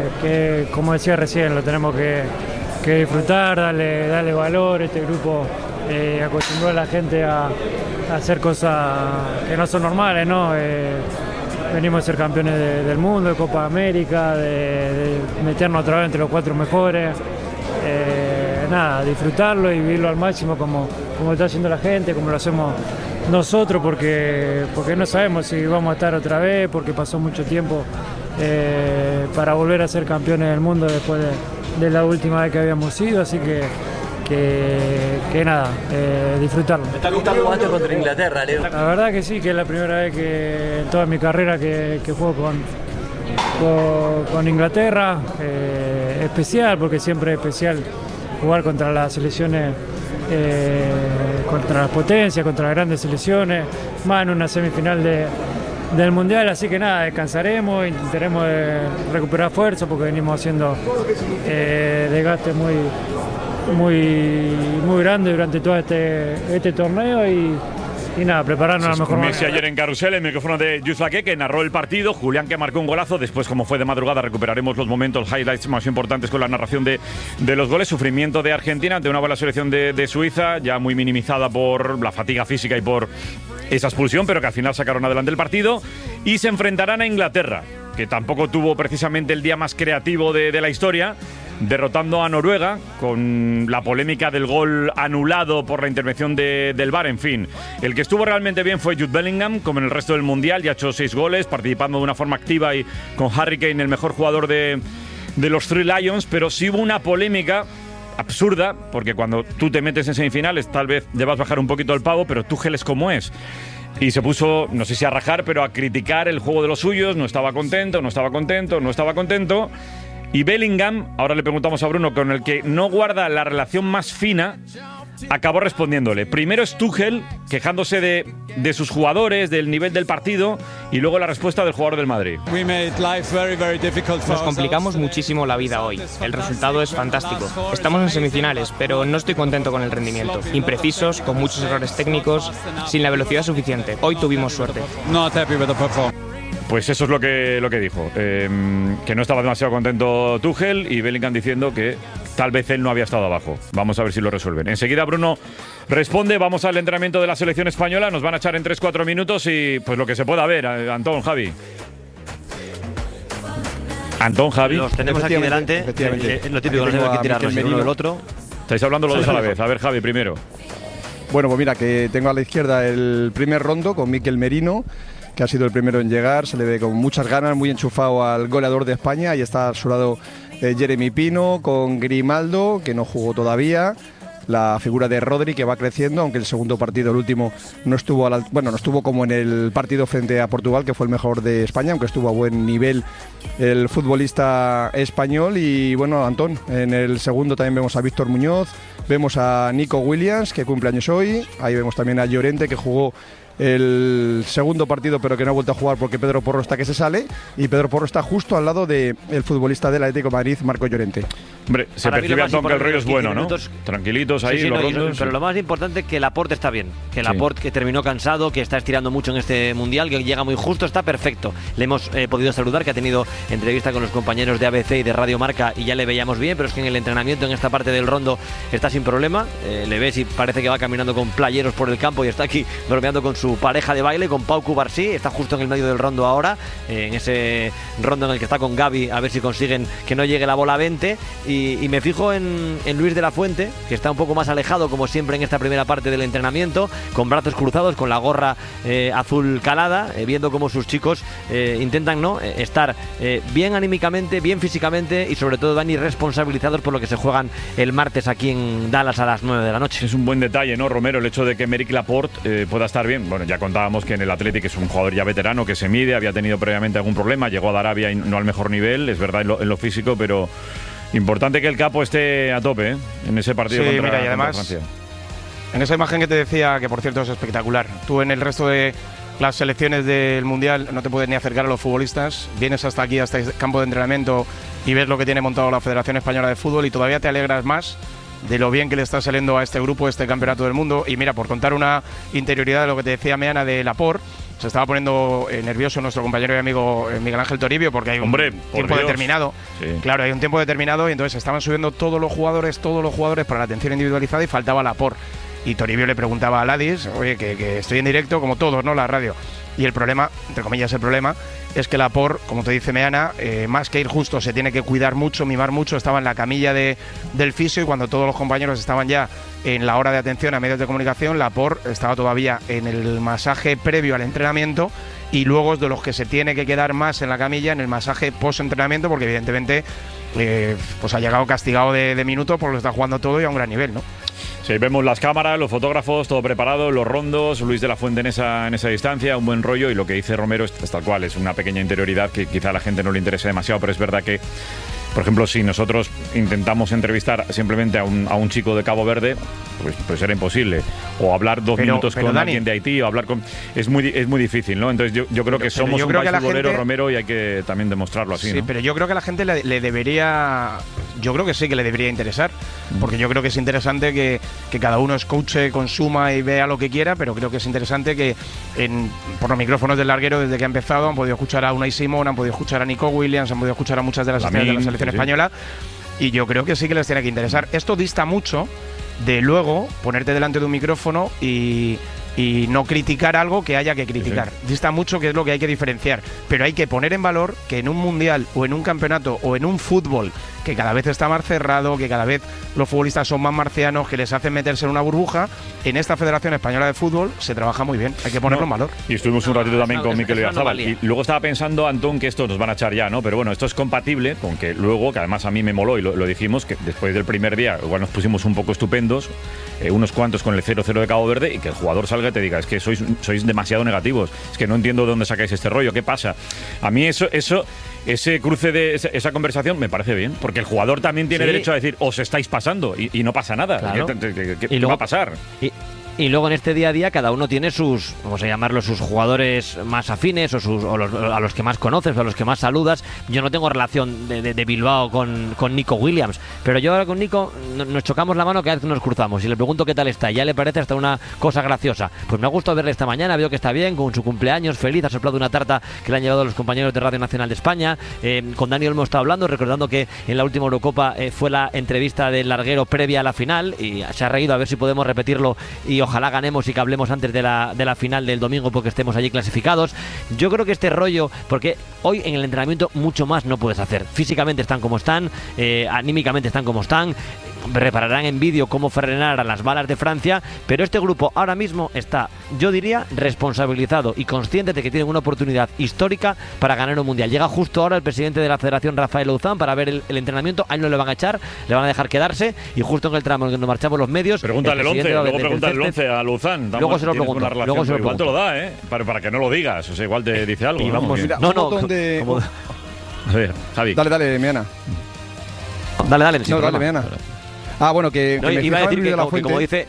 que como decía recién, lo tenemos que... que disfrutar, darle, darle valor. Este grupo eh, acostumbró a la gente a, a hacer cosas que no son normales, ¿no? Eh, venimos a ser campeones de, del mundo, de Copa América, de, de meternos otra vez entre los cuatro mejores. Eh, nada, disfrutarlo y vivirlo al máximo como, como está haciendo la gente, como lo hacemos nosotros, porque, porque no sabemos si vamos a estar otra vez, porque pasó mucho tiempo eh, para volver a ser campeones del mundo después de de la última vez que habíamos ido, así que que, que nada, eh, disfrutarlo. ¿Me está gustando mucho contra Inglaterra, Leo? La verdad que sí, que es la primera vez que en toda mi carrera que, que juego con, con, con Inglaterra, eh, especial, porque siempre es especial jugar contra las selecciones, eh, contra las potencias, contra las grandes selecciones, más en una semifinal de del Mundial, así que nada, descansaremos, intentaremos de recuperar fuerza porque venimos haciendo eh, desgaste muy, muy, muy grande durante todo este, este torneo y, y nada, prepararnos a la mejor manera. Messi ayer en Carrusel, el micrófono de Gis Flaqué, que narró el partido, Julián, que marcó un golazo, después como fue de madrugada recuperaremos los momentos, highlights más importantes con la narración de, de los goles. Sufrimiento de Argentina ante una buena selección de, de Suiza, ya muy minimizada por la fatiga física y por esa expulsión, pero que al final sacaron adelante el partido y se enfrentarán a Inglaterra, que tampoco tuvo precisamente el día más creativo de, de la historia, derrotando a Noruega con la polémica del gol anulado por la intervención de, del V A R. En fin, el que estuvo realmente bien fue Jude Bellingham, como en el resto del Mundial, ya ha hecho seis goles, participando de una forma activa y con Harry Kane el mejor jugador de, de los Three Lions, pero sí hubo una polémica absurda, porque cuando tú te metes en semifinales tal vez debas bajar un poquito el pavo, pero Tuchel es como es. y se puso, no sé si a rajar, pero a criticar el juego de los suyos. No estaba contento, no estaba contento, no estaba contento. Y Bellingham, ahora le preguntamos a Bruno, con el que no guarda la relación más fina, acabó respondiéndole. Primero es Tuchel, quejándose de, de sus jugadores, del nivel del partido, y luego la respuesta del jugador del Madrid. Nos complicamos muchísimo la vida hoy. El resultado es fantástico. Estamos en semifinales, pero no estoy contento con el rendimiento. Imprecisos, con muchos errores técnicos, sin la velocidad suficiente. Hoy tuvimos suerte. Pues eso es lo que, lo que dijo, eh, que no estaba demasiado contento Tuchel, y Bellingham diciendo que tal vez él no había estado abajo. Vamos a ver si lo resuelven. Enseguida Bruno responde, vamos al entrenamiento de la selección española, nos van a echar en tres cuatro minutos y pues lo que se pueda ver. Antón, Javi. Antón, Javi. Los tenemos aquí delante, eh, lo típico, no sé qué tirarnos el uno del otro. Estáis hablando los dos a la vez. A ver, Javi, primero. Bueno, pues mira, que tengo a la izquierda el primer rondo con Mikel Merino, que ha sido el primero en llegar, se le ve con muchas ganas, muy enchufado al goleador de España. Ahí está a su lado eh, Jeremy Pino, con Grimaldo, que no jugó todavía, la figura de Rodri, que va creciendo, aunque el segundo partido, el último, no estuvo a la, bueno, no estuvo como en el partido frente a Portugal, que fue el mejor de España, aunque estuvo a buen nivel el futbolista español. Y bueno, Antón, en el segundo también vemos a Víctor Muñoz, vemos a Nico Williams, que cumple años hoy, ahí vemos también a Llorente, que jugó el segundo partido pero que no ha vuelto a jugar porque Pedro Porro está que se sale, y Pedro Porro está justo al lado del futbolista del Atlético de Madrid, Marco Llorente. Hombre, se Para percibe, Antón, que el rollo es bueno, ¿no? Tranquilitos ahí, sí, sí, los no, rondos. Pero lo más importante es que Laporte está bien, que Laporte, que terminó cansado, que está estirando mucho en este Mundial, que llega muy justo, está perfecto. Le hemos eh, podido saludar, que ha tenido entrevista con los compañeros de A B C y de Radio Marca y ya le veíamos bien, pero es que en el entrenamiento, en esta parte del rondo, está sin problema. Eh, le ves y parece que va caminando con playeros por el campo y está aquí bromeando con su pareja de baile, con Pau Cubarsí, está justo en el medio del rondo ahora, eh, en ese rondo en el que está con Gavi, a ver si consiguen que no llegue la bola a veinte. Y, y me fijo en, en Luis de la Fuente, que está un poco más alejado, como siempre en esta primera parte del entrenamiento, con brazos cruzados, con la gorra eh, azul calada, eh, viendo cómo sus chicos eh, intentan no eh, estar eh, bien anímicamente, bien físicamente y sobre todo, Dani, responsabilizados por lo que se juegan el martes aquí en Dallas a las nueve de la noche. Es un buen detalle, ¿no, Romero? El hecho de que Aymeric Laporte eh, pueda estar bien. Bueno, ya contábamos que en el Athletic es un jugador ya veterano, que se mide, había tenido previamente algún problema, llegó a Arabia y no al mejor nivel, es verdad, en lo, en lo físico, pero importante que el capo esté a tope ¿eh? en ese partido sí, contra, mira, y además, contra Francia. En esa imagen que te decía, que por cierto es espectacular, tú en el resto de las selecciones del Mundial no te puedes ni acercar a los futbolistas, vienes hasta aquí, hasta este campo de entrenamiento y ves lo que tiene montado la Federación Española de Fútbol y todavía te alegras más de lo bien que le está saliendo a este grupo, este campeonato del mundo. Y mira, por contar una interioridad de lo que te decía Meana de Laporte, se estaba poniendo eh, nervioso nuestro compañero y amigo eh, Miguel Ángel Toribio, porque hay un Hombre, tiempo Dios. determinado. Sí. Claro, hay un tiempo determinado y entonces estaban subiendo todos los jugadores, todos los jugadores para la atención individualizada y faltaba Laporte. Y Toribio le preguntaba a Ladis, oye, que, que estoy en directo como todos, ¿no? La radio. Y el problema, entre comillas el problema, es que Laporte, como te dice Meana, eh, más que ir justo, se tiene que cuidar mucho, mimar mucho. Estaba en la camilla de, del fisio y cuando todos los compañeros estaban ya en la hora de atención a medios de comunicación, Laporte estaba todavía en el masaje previo al entrenamiento y luego es de los que se tiene que quedar más en la camilla en el masaje post-entrenamiento, porque evidentemente eh, pues ha llegado castigado de, de minutos porque lo está jugando todo y a un gran nivel, ¿no? Sí, vemos las cámaras, los fotógrafos, todo preparado, los rondos, Luis de la Fuente en esa, en esa distancia, un buen rollo, y lo que dice Romero es, es tal cual, es una pequeña interioridad que quizá a la gente no le interese demasiado, pero es verdad que, por ejemplo, si nosotros intentamos entrevistar simplemente a un, a un chico de Cabo Verde, pues, pues era imposible. O hablar dos pero, minutos pero con Dani, alguien de Haití, o hablar con... Es muy, es muy difícil, ¿no? Entonces yo, yo creo que pero somos yo un creo país que la futbolero, gente... Romero, y hay que también demostrarlo así, Sí, ¿no? pero yo creo que a la gente le, le debería... Yo creo que sí que le debería interesar, porque yo creo que es interesante que, que cada uno escuche, consuma y vea lo que quiera, pero creo que es interesante que en, por los micrófonos del larguero, desde que ha empezado, han podido escuchar a Unai Simón, han podido escuchar a Nico Williams, han podido escuchar a muchas de las estrellas de la selección sí, sí. española, y yo creo que sí que les tiene que interesar. Esto dista mucho de luego ponerte delante de un micrófono y... y no criticar algo que haya que criticar. Sí, sí. Dista mucho, que es lo que hay que diferenciar. Pero hay que poner en valor que en un mundial o en un campeonato o en un fútbol que cada vez está más cerrado, que cada vez los futbolistas son más marcianos, que les hacen meterse en una burbuja. En esta Federación Española de Fútbol se trabaja muy bien, hay que ponerlo no, en valor. Y estuvimos un ratito también no, con Mikel Oyarzabal. Y luego estaba pensando, Antón, que esto nos van a echar ya, ¿no? Pero bueno, esto es compatible con que luego, que además a mí me moló y lo, lo dijimos, que después del primer día igual nos pusimos un poco estupendos, eh, unos cuantos con el cero cero de Cabo Verde, y que el jugador salga y te diga, es que sois, sois demasiado negativos, es que no entiendo de dónde sacáis este rollo, ¿qué pasa? A mí eso, eso ese cruce de esa, esa conversación me parece bien, porque el jugador también tiene sí. derecho a decir, os estáis pasando, y, y no pasa nada. Claro. ¿Qué, qué, qué, qué y luego, va a pasar? Y, Y luego en este día a día cada uno tiene sus, vamos a llamarlo, sus jugadores más afines o, sus, o los, a los que más conoces o a los que más saludas. Yo no tengo relación de, de, de Bilbao con, con Nico Williams, pero yo ahora con Nico nos chocamos la mano cada vez que nos cruzamos y le pregunto qué tal está. Y ya le parece hasta una cosa graciosa. Pues me ha gustado verle esta mañana, veo que está bien, con su cumpleaños, feliz, ha soplado una tarta que le han llevado los compañeros de Radio Nacional de España. Eh, con Daniel hemos estado hablando, recordando que en la última Eurocopa eh, fue la entrevista del larguero previa a la final y se ha reído, a ver si podemos repetirlo y ojalá ganemos y que hablemos antes de la, de la final del domingo porque estemos allí clasificados. Yo creo que este rollo, porque hoy en el entrenamiento mucho más no puedes hacer. Físicamente están como están, eh, anímicamente están como están, repararán en vídeo cómo frenar a las balas de Francia, pero este grupo ahora mismo está, yo diría, responsabilizado y consciente de que tienen una oportunidad histórica para ganar un mundial. Llega justo ahora el presidente de la Federación, Rafael Louzán, para ver el, el entrenamiento. A él no le van a echar, le van a dejar quedarse y justo en el tramo en que nos marchamos los medios. Pregúntale el once, luego pregúntale el once a Louzán. Luego se lo pregunto. Luego se lo igual te lo da, ¿eh? Para, para que no lo digas, o sea, igual te dice algo. Y ¿no? vamos, Mira, no, un no, montón de... como... A ver, Javi. Dale, dale, Meana. Dale, dale. No, dale, Meana. Ah, bueno, que, no, que me iba a decir que, de la como, que como dice...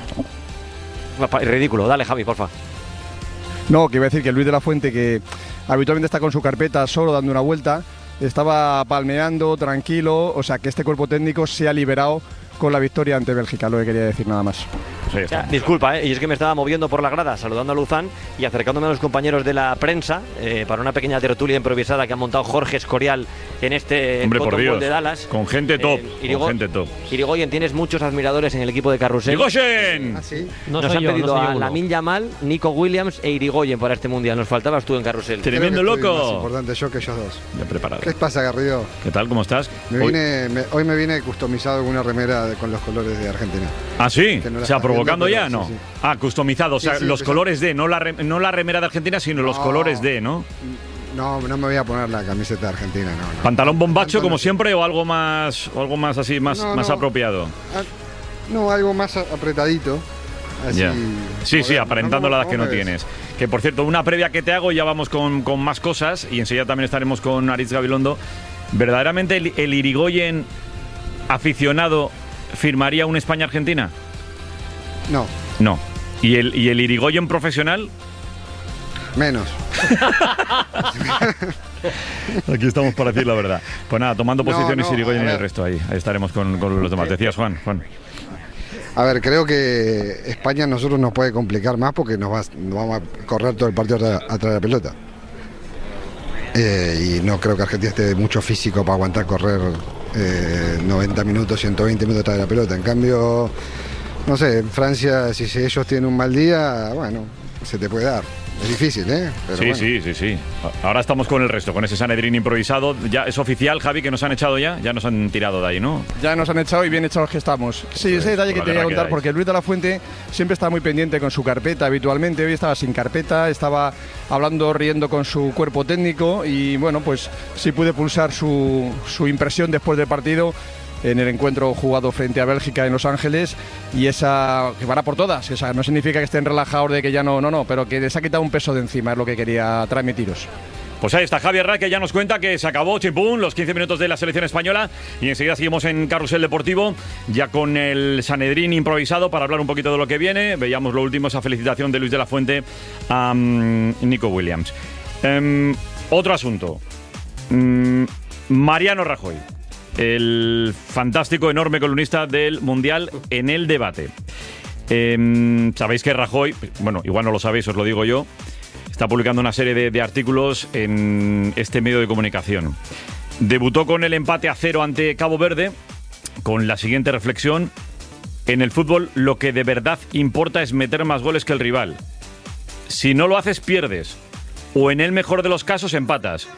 Ridículo. Dale, Javi, porfa. No, que iba a decir que Luis de la Fuente, que habitualmente está con su carpeta solo dando una vuelta, estaba palmeando, tranquilo, o sea que este cuerpo técnico se ha liberado con la victoria ante Bélgica, lo que quería decir nada más. Sí, ya, disculpa, ¿eh? Y es que me estaba moviendo por la grada saludando a Louzán y acercándome a los compañeros de la prensa eh, para una pequeña tertulia improvisada que ha montado Jorge Escorial en este Hombre, por Dios, de Dallas. Con gente top, eh, Irigo, con gente top. Irigoyen, tienes muchos admiradores en el equipo de Carrusel. ¡Irigoyen! ¿Ah, sí? No Nos han yo, pedido no a Lamine Yamal, Nico Williams e Irigoyen para este mundial. Nos faltabas tú en Carrusel. Tremendo loco. Más importante yo que ellos dos. Ya preparado. ¿Qué pasa, Garrido? ¿Qué tal? ¿Cómo estás? Me hoy... Vine, me, hoy me vine customizado con una remera de, con los colores de Argentina. ¿Ah, sí? No o sea, provocando viendo, ya, ¿no? Sí, sí. Ah, customizado, o sea, sí, sí, los colores de, no la, re, no la remera de Argentina, sino no, los colores de, ¿no? No, no me voy a poner la camiseta de Argentina, no. no. ¿Pantalón bombacho Tanto como no. siempre o algo más o algo más así, más, no, más no. apropiado? Ah, no, algo más apretadito. Así, yeah. Sí, sí, aparentando la edad que no tienes. Que por cierto, una previa que te hago, ya vamos con, con más cosas y enseguida también estaremos con Aritz Gabilondo. ¿Verdaderamente el, el Irigoyen aficionado firmaría una España-Argentina? No. No. ¿Y el, y el Irigoyen profesional? Menos. Aquí estamos para decir la verdad. Pues nada, tomando no, posiciones no, Irigoyen y el resto ahí. Ahí estaremos con, con los demás. Decías, Juan, Juan. A ver, creo que España a nosotros nos puede complicar más porque nos, va, nos vamos a correr todo el partido atrás, atrás de la pelota. Eh, y no creo que Argentina esté mucho físico para aguantar correr eh, noventa minutos, ciento veinte minutos atrás de la pelota. En cambio, no sé, en Francia, si ellos tienen un mal día, bueno, se te puede dar. Es difícil, ¿eh? Pero sí, bueno. sí, sí, sí. Ahora estamos con el resto, con ese Sanedrín improvisado. ¿Ya es oficial, Javi, que nos han echado ya? Ya nos han tirado de ahí, ¿no? Ya nos han echado y bien echados que estamos. Sí, ese detalle que te voy a contar, porque Luis de la Fuente siempre está muy pendiente con su carpeta habitualmente. Hoy estaba sin carpeta, estaba hablando, riendo con su cuerpo técnico y, bueno, pues sí pude pulsar su, su impresión después del partido en el encuentro jugado frente a Bélgica en Los Ángeles, y esa que van a por todas, esa no significa que estén relajados de que ya no, no, no, pero que les ha quitado un peso de encima, es lo que quería transmitiros. Pues ahí está Javier Ra, que ya nos cuenta que se acabó, chimpún, los quince minutos de la selección española, y enseguida seguimos en Carrusel Deportivo, ya con el Sanedrín improvisado para hablar un poquito de lo que viene. Veíamos lo último, esa felicitación de Luis de la Fuente a um, Nico Williams. Um, otro asunto, um, Mariano Rajoy, el fantástico, enorme columnista del Mundial en El Debate. Eh, sabéis que Rajoy, bueno, igual no lo sabéis, os lo digo yo, está publicando una serie de, de artículos en este medio de comunicación. Debutó con el empate a cero ante Cabo Verde, con la siguiente reflexión: en el fútbol lo que de verdad importa es meter más goles que el rival. Si no lo haces, pierdes, o en el mejor de los casos, empatas.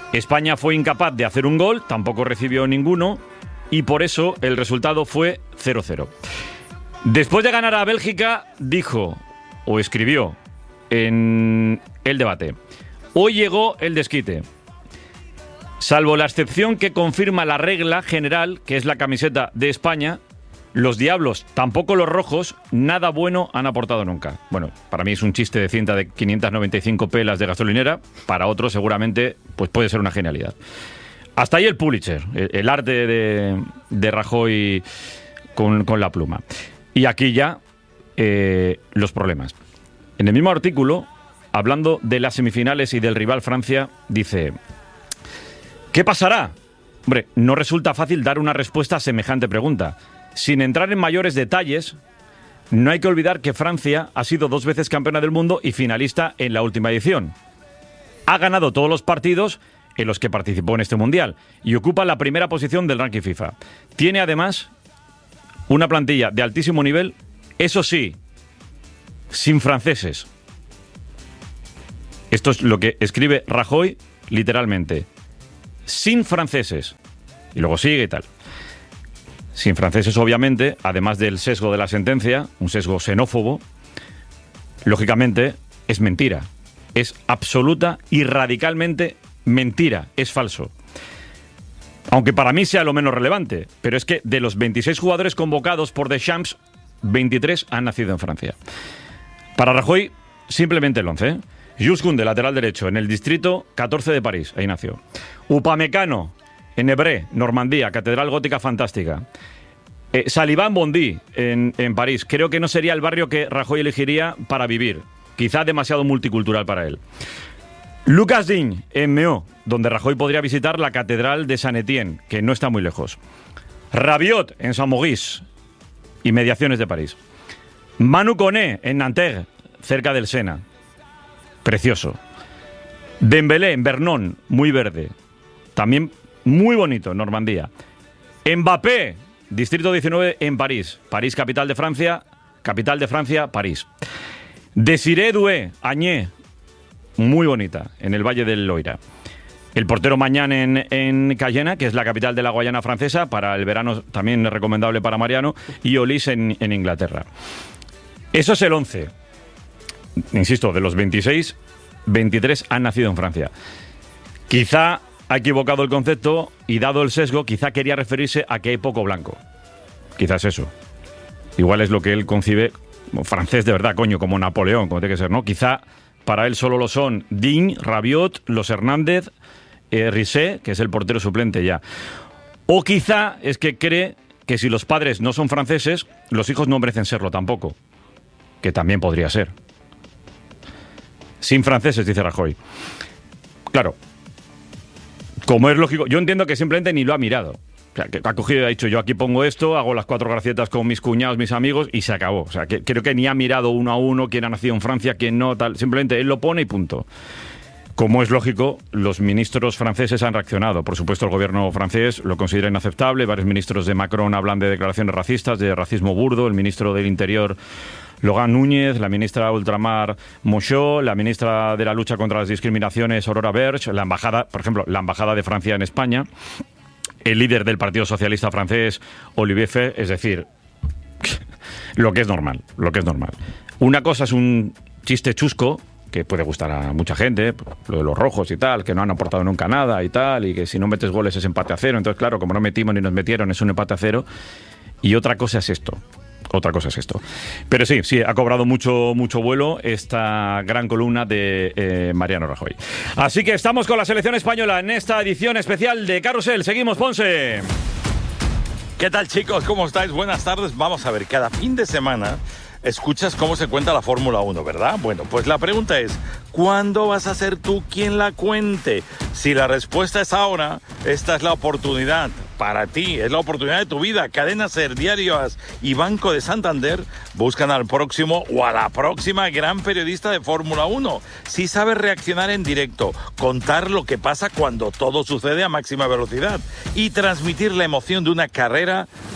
España fue incapaz de hacer un gol, tampoco recibió ninguno, y por eso el resultado fue cero cero. Después de ganar a Bélgica, dijo, o escribió, en el debate: hoy llegó el desquite. Salvo la excepción que confirma la regla general, que es la camiseta de España, los diablos, tampoco los rojos, nada bueno han aportado nunca. Bueno, para mí es un chiste de cinta de quinientas noventa y cinco pelas de gasolinera, para otros seguramente pues puede ser una genialidad. Hasta ahí el Pulitzer, el, el arte de, de Rajoy con, con la pluma. Y aquí ya eh, los problemas. En el mismo artículo, hablando de las semifinales y del rival Francia, dice: ¿qué pasará? Hombre, no resulta fácil dar una respuesta a semejante pregunta. Sin entrar en mayores detalles, no hay que olvidar que Francia ha sido dos veces campeona del mundo y finalista en la última edición. Ha ganado todos los partidos en los que participó en este mundial y ocupa la primera posición del ranking FIFA. Tiene además una plantilla de altísimo nivel, eso sí, sin franceses. Esto es lo que escribe Rajoy literalmente. Sin franceses. Y luego sigue y tal. Sin franceses, obviamente, además del sesgo de la sentencia, un sesgo xenófobo, lógicamente es mentira. Es absoluta y radicalmente mentira. Es falso. Aunque para mí sea lo menos relevante, pero es que de los veintiséis jugadores convocados por Deschamps, veintitrés han nacido en Francia. Para Rajoy, simplemente el once. ¿eh? Jules Koundé, lateral derecho, en el distrito catorce de París, ahí nació. Upamecano, en Évreux, Normandía, catedral gótica fantástica. Eh, Saliban Bondy, en, en París. Creo que no sería el barrio que Rajoy elegiría para vivir. Quizá demasiado multicultural para él. Lucas Digne, en Meaux, donde Rajoy podría visitar la catedral de Saint-Étienne, que no está muy lejos. Rabiot, en Saint-Maurice, inmediaciones de París. Manu Koné, en Nanterre, cerca del Sena. Precioso. Dembélé, en Vernon, muy verde. También muy bonito, Normandía. Mbappé, distrito diecinueve, en París. París, capital de Francia. Capital de Francia, París. Desiré Doué, Añé, muy bonita, en el Valle del Loira. El portero Mañán en, en Cayena, que es la capital de la Guayana francesa, para el verano también es recomendable para Mariano, y Olis en, en Inglaterra. Eso es el once. Insisto, de los veintiséis, veintitrés han nacido en Francia. Quizá ha equivocado el concepto y, dado el sesgo, quizá quería referirse a que hay poco blanco. Quizás eso. Igual es lo que él concibe francés de verdad, coño, como Napoleón, como tiene que ser, ¿no? Quizá para él solo lo son Digne, Rabiot, Los Hernández, eh, Risset, que es el portero suplente ya. O quizá es que cree que si los padres no son franceses, los hijos no merecen serlo tampoco. Que también podría ser. Sin franceses, dice Rajoy. Claro, como es lógico, yo entiendo que simplemente ni lo ha mirado. O sea, que ha cogido y ha dicho, yo aquí pongo esto, hago las cuatro gracietas con mis cuñados, mis amigos, y se acabó. O sea, que creo que ni ha mirado uno a uno quién ha nacido en Francia, quién no, tal. Simplemente él lo pone y punto. Como es lógico, los ministros franceses han reaccionado. Por supuesto, el gobierno francés lo considera inaceptable. Varios ministros de Macron hablan de declaraciones racistas, de racismo burdo. El ministro del Interior, Logan Núñez, la ministra Ultramar Monchot, la ministra de la lucha contra las discriminaciones, Aurora Berge, la embajada, por ejemplo, la embajada de Francia en España, el líder del Partido Socialista francés, Olivier Faure, es decir, lo que es normal, lo que es normal. Una cosa es un chiste chusco, que puede gustar a mucha gente, lo de los rojos y tal, que no han aportado nunca nada y tal, y que si no metes goles es empate a cero. Entonces, claro, como no metimos ni nos metieron, es un empate a cero. Y otra cosa es esto. Otra cosa es esto. Pero sí, sí, ha cobrado mucho, mucho vuelo esta gran columna de eh, Mariano Rajoy. Así que estamos con la selección española en esta edición especial de Carrusel. Seguimos, Ponce. ¿Qué tal, chicos? ¿Cómo estáis? Buenas tardes. Vamos a ver, cada fin de semana escuchas cómo se cuenta la Fórmula uno, ¿verdad? Bueno, pues la pregunta es, ¿cuándo vas a ser tú quien la cuente? Si la respuesta es ahora, esta es la oportunidad para ti, es la oportunidad de tu vida. Cadena Ser, Diario As y Banco de Santander buscan al próximo o a la próxima gran periodista de Fórmula uno. Si sabes reaccionar en directo, contar lo que pasa cuando todo sucede a máxima velocidad y transmitir la emoción de una carrera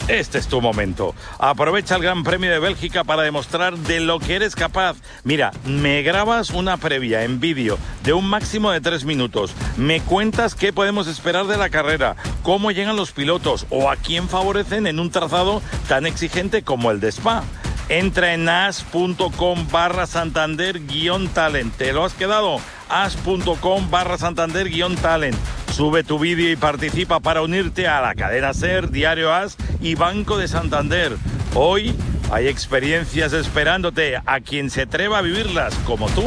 Este es tu momento. Aprovecha el Gran Premio de Bélgica para demostrar de lo que eres capaz. Mira, me grabas una previa en vídeo de un máximo de tres minutos. Me cuentas qué podemos esperar de la carrera, cómo llegan los pilotos o a quién favorecen en un trazado tan exigente como el de Spa. Entra en as.com barra Santander guión talent. ¿Te lo has quedado? as.com barra Santander guión talent. Sube tu vídeo y participa para unirte a la cadena SER, Diario As y Banco de Santander. Hoy hay experiencias esperándote a quien se atreva a vivirlas como tú.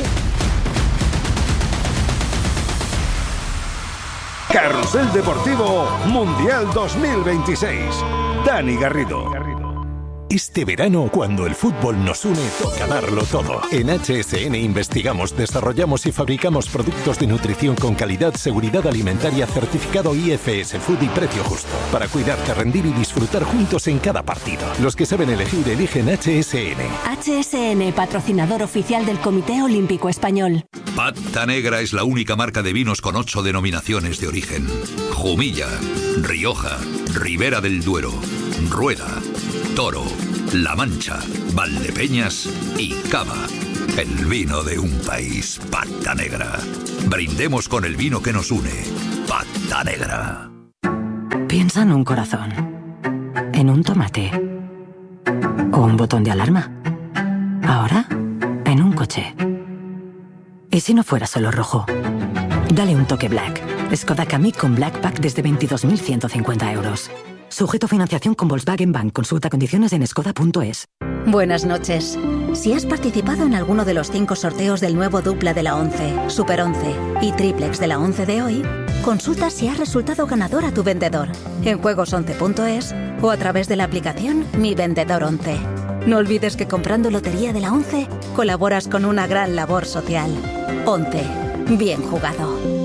Carrusel Deportivo Mundial dos mil veintiséis. Dani Garrido. Este verano, cuando el fútbol nos une, toca darlo todo. En H S N investigamos, desarrollamos y fabricamos productos de nutrición con calidad, seguridad alimentaria, certificado I F S Food y precio justo. Para cuidarte, rendir y disfrutar juntos en cada partido. Los que saben elegir, eligen H S N. H S N, patrocinador oficial del Comité Olímpico Español. Pata Negra es la única marca de vinos con ocho denominaciones de origen. Jumilla, Rioja, Ribera del Duero, Rueda, Toro, La Mancha, Valdepeñas y Cava. El vino de un país, Pata Negra. Brindemos con el vino que nos une, Pata Negra. Piensa en un corazón, en un tomate o un botón de alarma. Ahora, en un coche. ¿Y si no fuera solo rojo? Dale un toque Black. Skoda Kamiq con Black Pack desde veintidós mil ciento cincuenta euros. Sujeto a financiación con Volkswagen Bank. Consulta condiciones en skoda punto es. Buenas noches. Si has participado en alguno de los cinco sorteos del nuevo Dupla de la once, Super once y Triplex de la once de hoy, consulta si has resultado ganador a tu vendedor en juegos once punto es o a través de la aplicación Mi Vendedor once. No olvides que comprando Lotería de la once colaboras con una gran labor social. once. Bien jugado.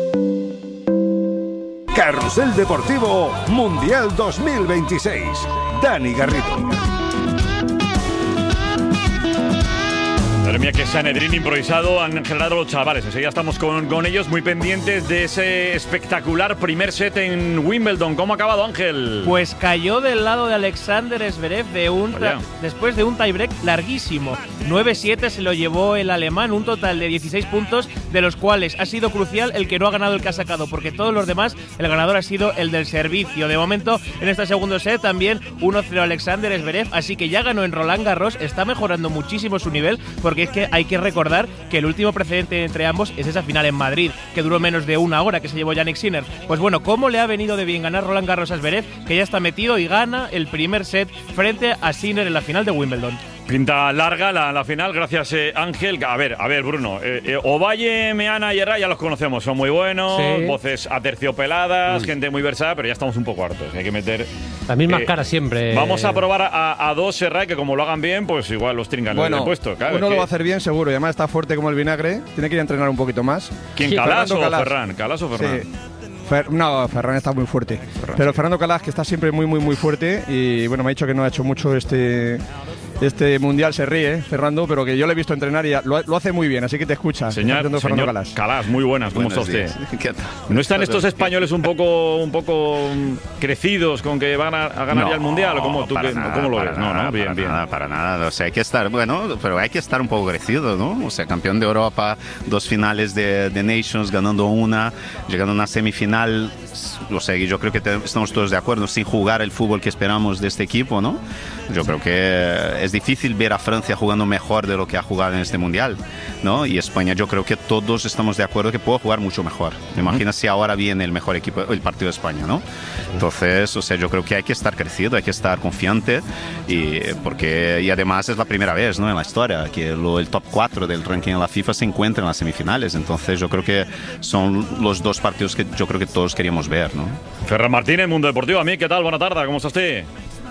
Carrusel Deportivo Mundial dos mil veintiséis. Dani Garrido. Madre mía, que Sanedrín improvisado han generado los chavales. Enseguida estamos con, con ellos muy pendientes de ese espectacular primer set en Wimbledon. ¿Cómo ha acabado, Ángel? Pues cayó del lado de Alexander Zverev de un después de un tiebreak larguísimo. nueve siete se lo llevó el alemán, un total de dieciséis puntos, de los cuales ha sido crucial el que no ha ganado el que ha sacado, porque todos los demás, el ganador ha sido el del servicio. De momento, en este segundo set también uno cero Alexander Zverev, así que ya ganó en Roland Garros, está mejorando muchísimo su nivel, porque es que hay que recordar que el último precedente entre ambos es esa final en Madrid, que duró menos de una hora, que se llevó Jannik Sinner. Pues bueno, ¿cómo le ha venido de bien ganar Roland Garros a Zverev, que ya está metido y gana el primer set frente a Sinner en la final de Wimbledon? Pinta larga la, la final, gracias eh, Ángel. A ver, a ver, Bruno. Eh, eh, Ovalle, Meana y Herrera ya los conocemos, son muy buenos, sí. Voces aterciopeladas, mm. gente muy versada, pero ya estamos un poco hartos. Hay que meter las mismas eh, caras siempre. Vamos a probar a, a dos Herrera, que como lo hagan bien, pues igual los trincan bueno, en el puesto. Claro, uno es que... lo va a hacer bien seguro, y además está fuerte como el vinagre. Tiene que ir a entrenar un poquito más. ¿Quién, sí, Calas o Calas. Ferran? ¿Calas o Ferran? Sí. Fer, no, Ferran está muy fuerte. Ferran, pero sí. Fernando Calas, que está siempre muy, muy, muy fuerte. Y bueno, me ha dicho que no ha hecho mucho este, este mundial, se ríe, Fernando, pero que yo le he visto entrenar y lo, lo hace muy bien, así que te escucha. Señor, señor Calas. Calas, muy buenas, ¿cómo está usted? ¿Qué tal? ¿No están estos españoles un poco, un poco crecidos con que van a, a ganar no, ya el mundial? ¿O cómo, tú, que, nada, ¿cómo lo ves? Nada, no, no, bien, para bien. Nada, para nada, o sea, hay que estar, bueno, pero hay que estar un poco crecido, ¿no? O sea, campeón de Europa, dos finales de, de Nations, ganando una, llegando a una semifinal. O sea, yo creo que te, estamos todos de acuerdo, sin jugar el fútbol que esperamos de este equipo, ¿no? Yo creo que es difícil ver a Francia jugando mejor de lo que ha jugado en este mundial, ¿no? Y España, yo creo que todos estamos de acuerdo que puede jugar mucho mejor. Imagina si ahora viene el mejor equipo, el partido de España, ¿no? Entonces, o sea, yo creo que hay que estar crecido, hay que estar confiante, y porque y además es la primera vez, ¿no? En la historia que lo, el top cuatro del ranking de la FIFA se encuentra en las semifinales. Entonces, yo creo que son los dos partidos que yo creo que todos queríamos ver, ¿no? Ferran Martínez, Mundo Deportivo. A mí, ¿qué tal? Buena tarde, ¿cómo está usted?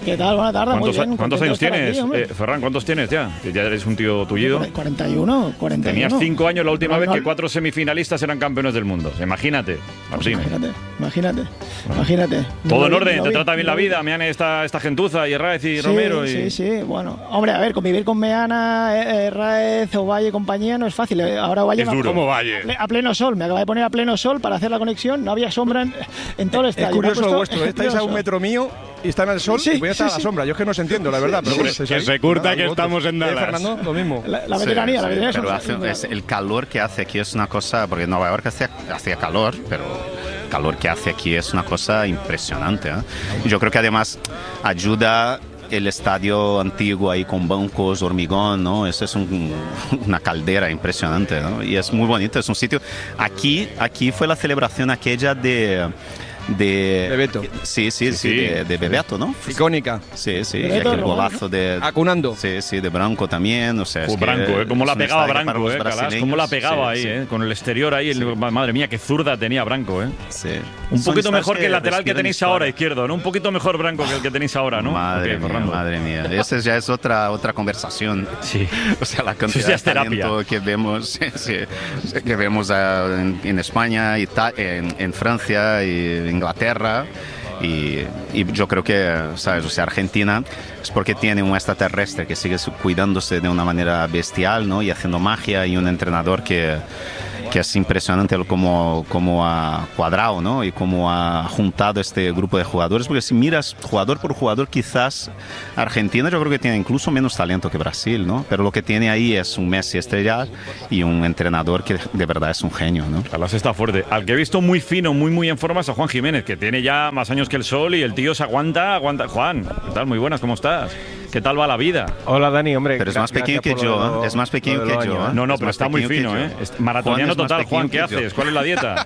¿Qué tal? Buena tarde, muy ¿Cuántos, bien. ¿cuántos contento años de estar tienes, aquí, hombre. eh, Ferran? ¿Cuántos tienes ya? Que ya eres un tío tullido. cuarenta y uno, cuarenta y uno. Tenías cinco años la última No, vez no. que cuatro semifinalistas eran campeones del mundo. Imagínate, Martín. Imagínate, imagínate, imagínate. Todo en Lo vi, orden, lo te vi, trata bien lo la vi. vida. Meana esta, esta gentuza y Raez y Sí, Romero. Y... sí, sí, bueno. Hombre, a ver, convivir con Meana, eh, eh, Raez, Ovalle y compañía no es fácil. Eh, Ahora Ovalle Es me- duro. ¿Cómo Ovalle? A, ple- a pleno sol, me acaba de poner a pleno sol para hacer la conexión, no había sombra en, en todo el Es estadio. curioso Me ha lo puesto- vuestro, ¿eh? Estáis a un metro mío y está en el sol Sí, y voy a estar sí, a la sí. sombra. Yo es que no os entiendo, la verdad. Pero Sí, bueno, sí, estáis sí. ahí. Se curta Nada, que vosotros. estamos en ¿Eh, Dallas. Fernando, lo mismo. La, la veteranía, la veteranía. Pero son- hace- es el calor que hace aquí es una cosa, porque en Nueva York hacía, hacía calor, pero el calor que hace aquí es una cosa impresionante. ¿eh? Y yo creo que además ayuda el estadio antiguo ahí con bancos, hormigón, ¿no? Eso es un- una caldera impresionante, ¿no? Y es muy bonito, es un sitio... Aquí, aquí fue la celebración aquella de... De Bebeto. Sí, sí, sí, Sí, de, de Bebeto, ¿no? Icónica. Sí, sí, y Bebeto, aquel ¿no? golazo de... Acunando. Sí, sí, de Branco también, o sea... es Oh, que Branco, ¿eh? Cómo la es un pegaba estadio para Branco, los ¿eh? Calas, brasileños. cómo la pegaba Sí, ahí, sí. ¿eh? Con el exterior ahí. el- madre mía, qué zurda tenía Branco, ¿eh? Sí. Un Son poquito estadios mejor que el lateral que respiran tenéis historia. ahora, izquierdo, ¿no? Un poquito mejor Branco que el que tenéis ahora, ¿no? Madre Ok, mía, Fernando. madre mía. Esa ya es otra, otra conversación. Sí. O sea, la Eso cantidad ya es de terapia. talento que vemos, sí, sí, que vemos ah, en, en España, Ita- en, en Francia y Inglaterra. Y, y yo creo que, ¿sabes? O sea, Argentina es porque tiene un extraterrestre que sigue su- cuidándose de una manera bestial, ¿no? Y haciendo magia, y un entrenador que, que es impresionante cómo, cómo ha cuadrado, ¿no? Y cómo ha juntado este grupo de jugadores. Porque si miras jugador por jugador, quizás Argentina yo creo que tiene incluso menos talento que Brasil, ¿no? Pero lo que tiene ahí es un Messi estrella y un entrenador que de verdad es un genio, ¿no? Calas está fuerte. Al que he visto muy fino, muy muy en forma es a Juan Jiménez, que tiene ya más años que el sol y el tío se aguanta, aguanta. Juan, ¿qué tal? Muy buenas, ¿cómo estás? ¿Qué tal va la vida? Hola Dani, hombre. Pero es más pequeño que yo, ¿eh? Es más pequeño que yo, ¿eh? No, no, Es pero más está muy pequeño fino, que ¿eh? yo. Es maratoniano Juan es más total, Juan, pequeño ¿qué que yo. haces? ¿Cuál es la dieta?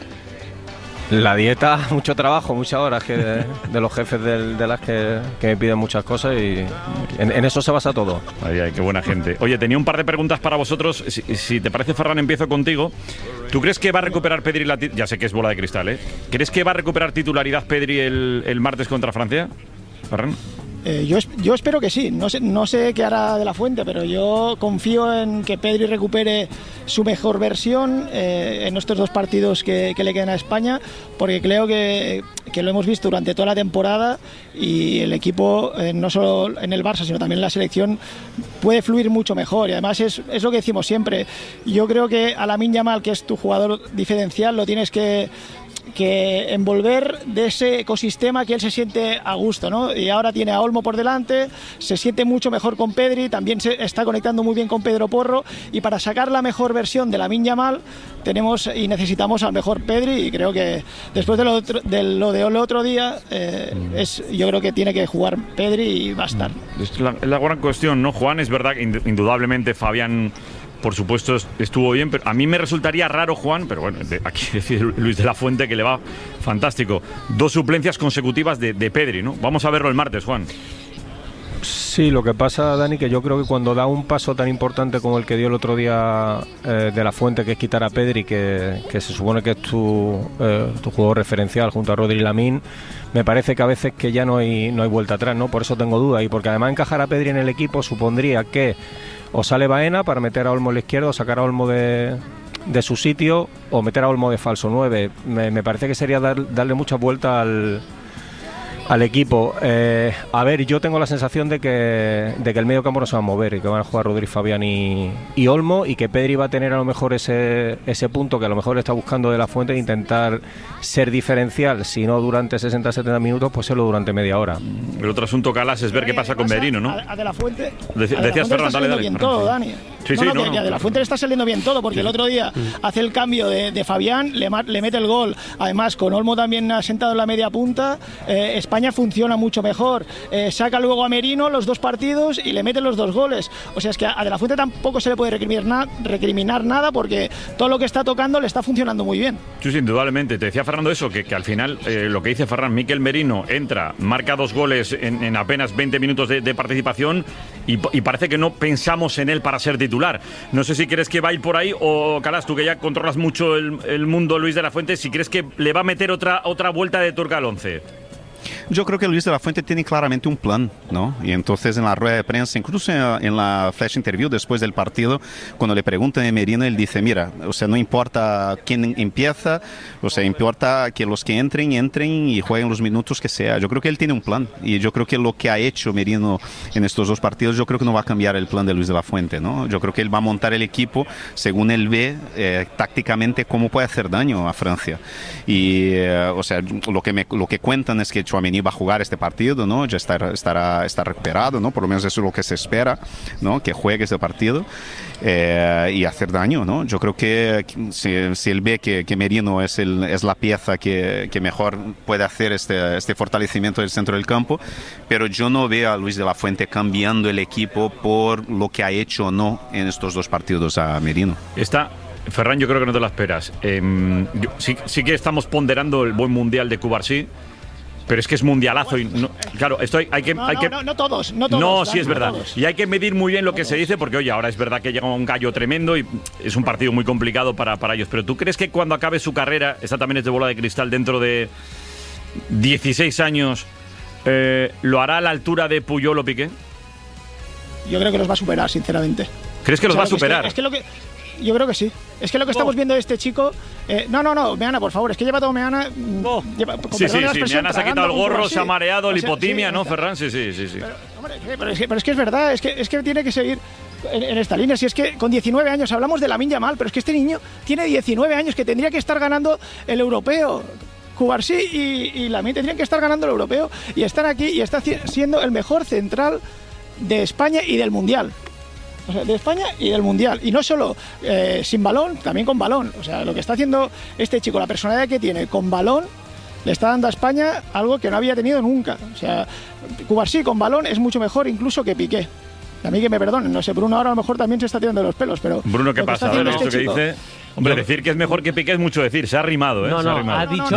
La dieta, mucho trabajo, muchas horas que de, de los jefes del- de las que, que me piden muchas cosas y en, en eso se basa todo. Ay, ay, qué buena gente. Oye, tenía un par de preguntas para vosotros. Si, si te parece, Ferran, empiezo contigo. ¿Tú crees que va a recuperar Pedri la ti- Ya sé que es bola de cristal, ¿eh? ¿Crees que va a recuperar titularidad Pedri el, el martes contra Francia? Ferran. Eh, yo, es- yo espero que sí, no sé, no sé qué hará De La Fuente, pero yo confío en que Pedri recupere su mejor versión eh, en estos dos partidos que, que le quedan a España, porque creo que, que lo hemos visto durante toda la temporada y el equipo, eh, no solo en el Barça, sino también en la selección, puede fluir mucho mejor. Y además es, es lo que decimos siempre, yo creo que a Lamine Yamal, que es tu jugador diferencial, lo tienes que que envolver de ese ecosistema que él se siente a gusto, ¿no? Y ahora tiene a Olmo por delante, se siente mucho mejor con Pedri, también se está conectando muy bien con Pedro Porro, y para sacar la mejor versión de Lamine Yamal tenemos y necesitamos al mejor Pedri, y creo que después de lo, otro- de lo del otro día eh, es, yo creo que tiene que jugar Pedri y va a estar. Es la, es la gran cuestión, ¿no, Juan? Es verdad que ind- indudablemente Fabián, por supuesto, est- estuvo bien, pero a mí me resultaría raro, Juan, pero bueno, de- aquí decide Luis de la Fuente que le va fantástico. Dos suplencias consecutivas de, de Pedri, ¿no? Vamos a verlo el martes, Juan. Sí, lo que pasa, Dani, que yo creo que cuando da un paso tan importante como el que dio el otro día eh, De La Fuente, que es quitar a Pedri, que, que se supone que es tu, eh, tu jugador referencial junto a Rodri y Lamine, me parece que a veces que ya no hay, no hay vuelta atrás, ¿no? Por eso tengo dudas, y porque además encajar a Pedri en el equipo supondría que o sale Baena para meter a Olmo a la izquierda, o sacar a Olmo de, de su sitio, o meter a Olmo de falso nueve. Me, me parece que sería dar- darle mucha vuelta al... al equipo. Eh, a ver, yo tengo la sensación de que, de que el medio campo no se va a mover y que van a jugar Rodri, Fabián y, y Olmo, y que Pedri va a tener a lo mejor ese, ese punto que a lo mejor está buscando De La Fuente, de intentar ser diferencial, si no durante sesenta a setenta minutos, pues serlo durante media hora. El otro asunto, Calas, es ver qué pasa con Merino, ¿no? A, a De La Fuente, Deci- a De La decías, Fuente Ferran, está dale, saliendo dale, bien Ferran, todo, sí. Dani. Sí, sí, no, no, que- no. que a De La Fuente le está saliendo bien todo, porque el otro día hace el cambio de, de Fabián, le, ma- le mete el gol. Además, con Olmo también ha sentado en la media punta. Eh, España funciona mucho mejor. Eh, saca luego a Merino los dos partidos y le mete los dos goles. O sea, es que a De La Fuente tampoco se le puede recriminar, na- recriminar nada, porque todo lo que está tocando le está funcionando muy bien. Sí, sí, indudablemente. Te decía Fernando eso, que, que al final eh, lo que dice Ferran, Mikel Merino entra, marca dos goles en, en apenas veinte minutos de, de participación y, y parece que no pensamos en él para ser titular. No sé si crees que va a ir por ahí o, Calas, tú que ya controlas mucho el, el mundo, Luis de la Fuente, si crees que le va a meter otra, otra vuelta de tuerca al once. Yo creo que Luis de la Fuente tiene claramente un plan, ¿no? Y entonces en la rueda de prensa, incluso en, en la flash interview después del partido, cuando le preguntan a Merino, él dice, mira, o sea, no importa quién empieza, o sea, importa que los que entren, entren y jueguen los minutos que sea. Yo creo que él tiene un plan y yo creo que lo que ha hecho Merino en estos dos partidos, yo creo que no va a cambiar el plan de Luis de la Fuente, ¿no? Yo creo que él va a montar el equipo según él ve eh, tácticamente cómo puede hacer daño a Francia. Y, eh, o sea, lo que, me, lo que cuentan es que Tchouaméni va a jugar este partido, ¿no? Ya estará, estará, estará recuperado, ¿no? Por lo menos eso es lo que se espera, ¿no? Que juegue este partido eh, y hacer daño, ¿no? Yo creo que si, si él ve que, que Merino es, el, es la pieza que, que mejor puede hacer este, este fortalecimiento del centro del campo, pero yo no veo a Luis de la Fuente cambiando el equipo por lo que ha hecho o no en estos dos partidos a Merino. Está... Ferran, yo creo que no te la esperas. Eh, yo, sí, sí que estamos ponderando el buen mundial de Cubarsí, pero es que es mundialazo y no, claro, esto hay, hay que, No, hay no, que no, no todos, no todos. no, sí Dan, es no verdad. todos. Y hay que medir muy bien lo que se dice, porque oye, ahora es verdad que llega un gallo tremendo y es un partido muy complicado para, para ellos. Pero ¿tú crees que cuando acabe su carrera, esta también es de bola de cristal, dentro de dieciséis años, eh, lo hará a la altura de Puyol o Piqué? Yo creo que los va a superar, sinceramente. ¿Crees que los O sea, va a superar? Es que, es que lo que yo creo que sí. Es que lo que estamos viendo de este chico. Eh, no, no, no, Meana, por favor. Es que lleva todo Meana. Oh. Lleva, con Sí, perdón sí, de la sí. expresión, Meana se ha quitado el tragando un gorro, Cubarsí. se ha mareado, O sea, lipotimia, sí, ¿no, está. Ferran? Sí, sí, sí. sí. Hombre, pero es, que, pero es que es verdad. Es que, es que tiene que seguir en, en esta línea. Si es que con diecinueve años hablamos de Lamine Yamal, pero es que este niño tiene diecinueve años, que tendría que estar ganando el europeo. Cubarsí y, y Lamine tendrían que estar ganando el europeo y están aquí y está siendo el mejor central de España y del Mundial. O sea, de España y del Mundial. Y no solo eh, sin balón, también con balón. O sea, lo que está haciendo este chico, la personalidad que tiene con balón, le está dando a España algo que no había tenido nunca. O sea, Cubarsí con balón es mucho mejor incluso que Piqué. A mí que me perdonen, no sé, Bruno ahora a lo mejor también se está tirando de los pelos, pero... Bruno, ¿qué lo que pasa? está A ver, haciendo esto este que chico- dice... Hombre, decir que es mejor que Piqué es mucho decir, se ha rimado, ¿eh? No, Se ha no, rimado. ha dicho,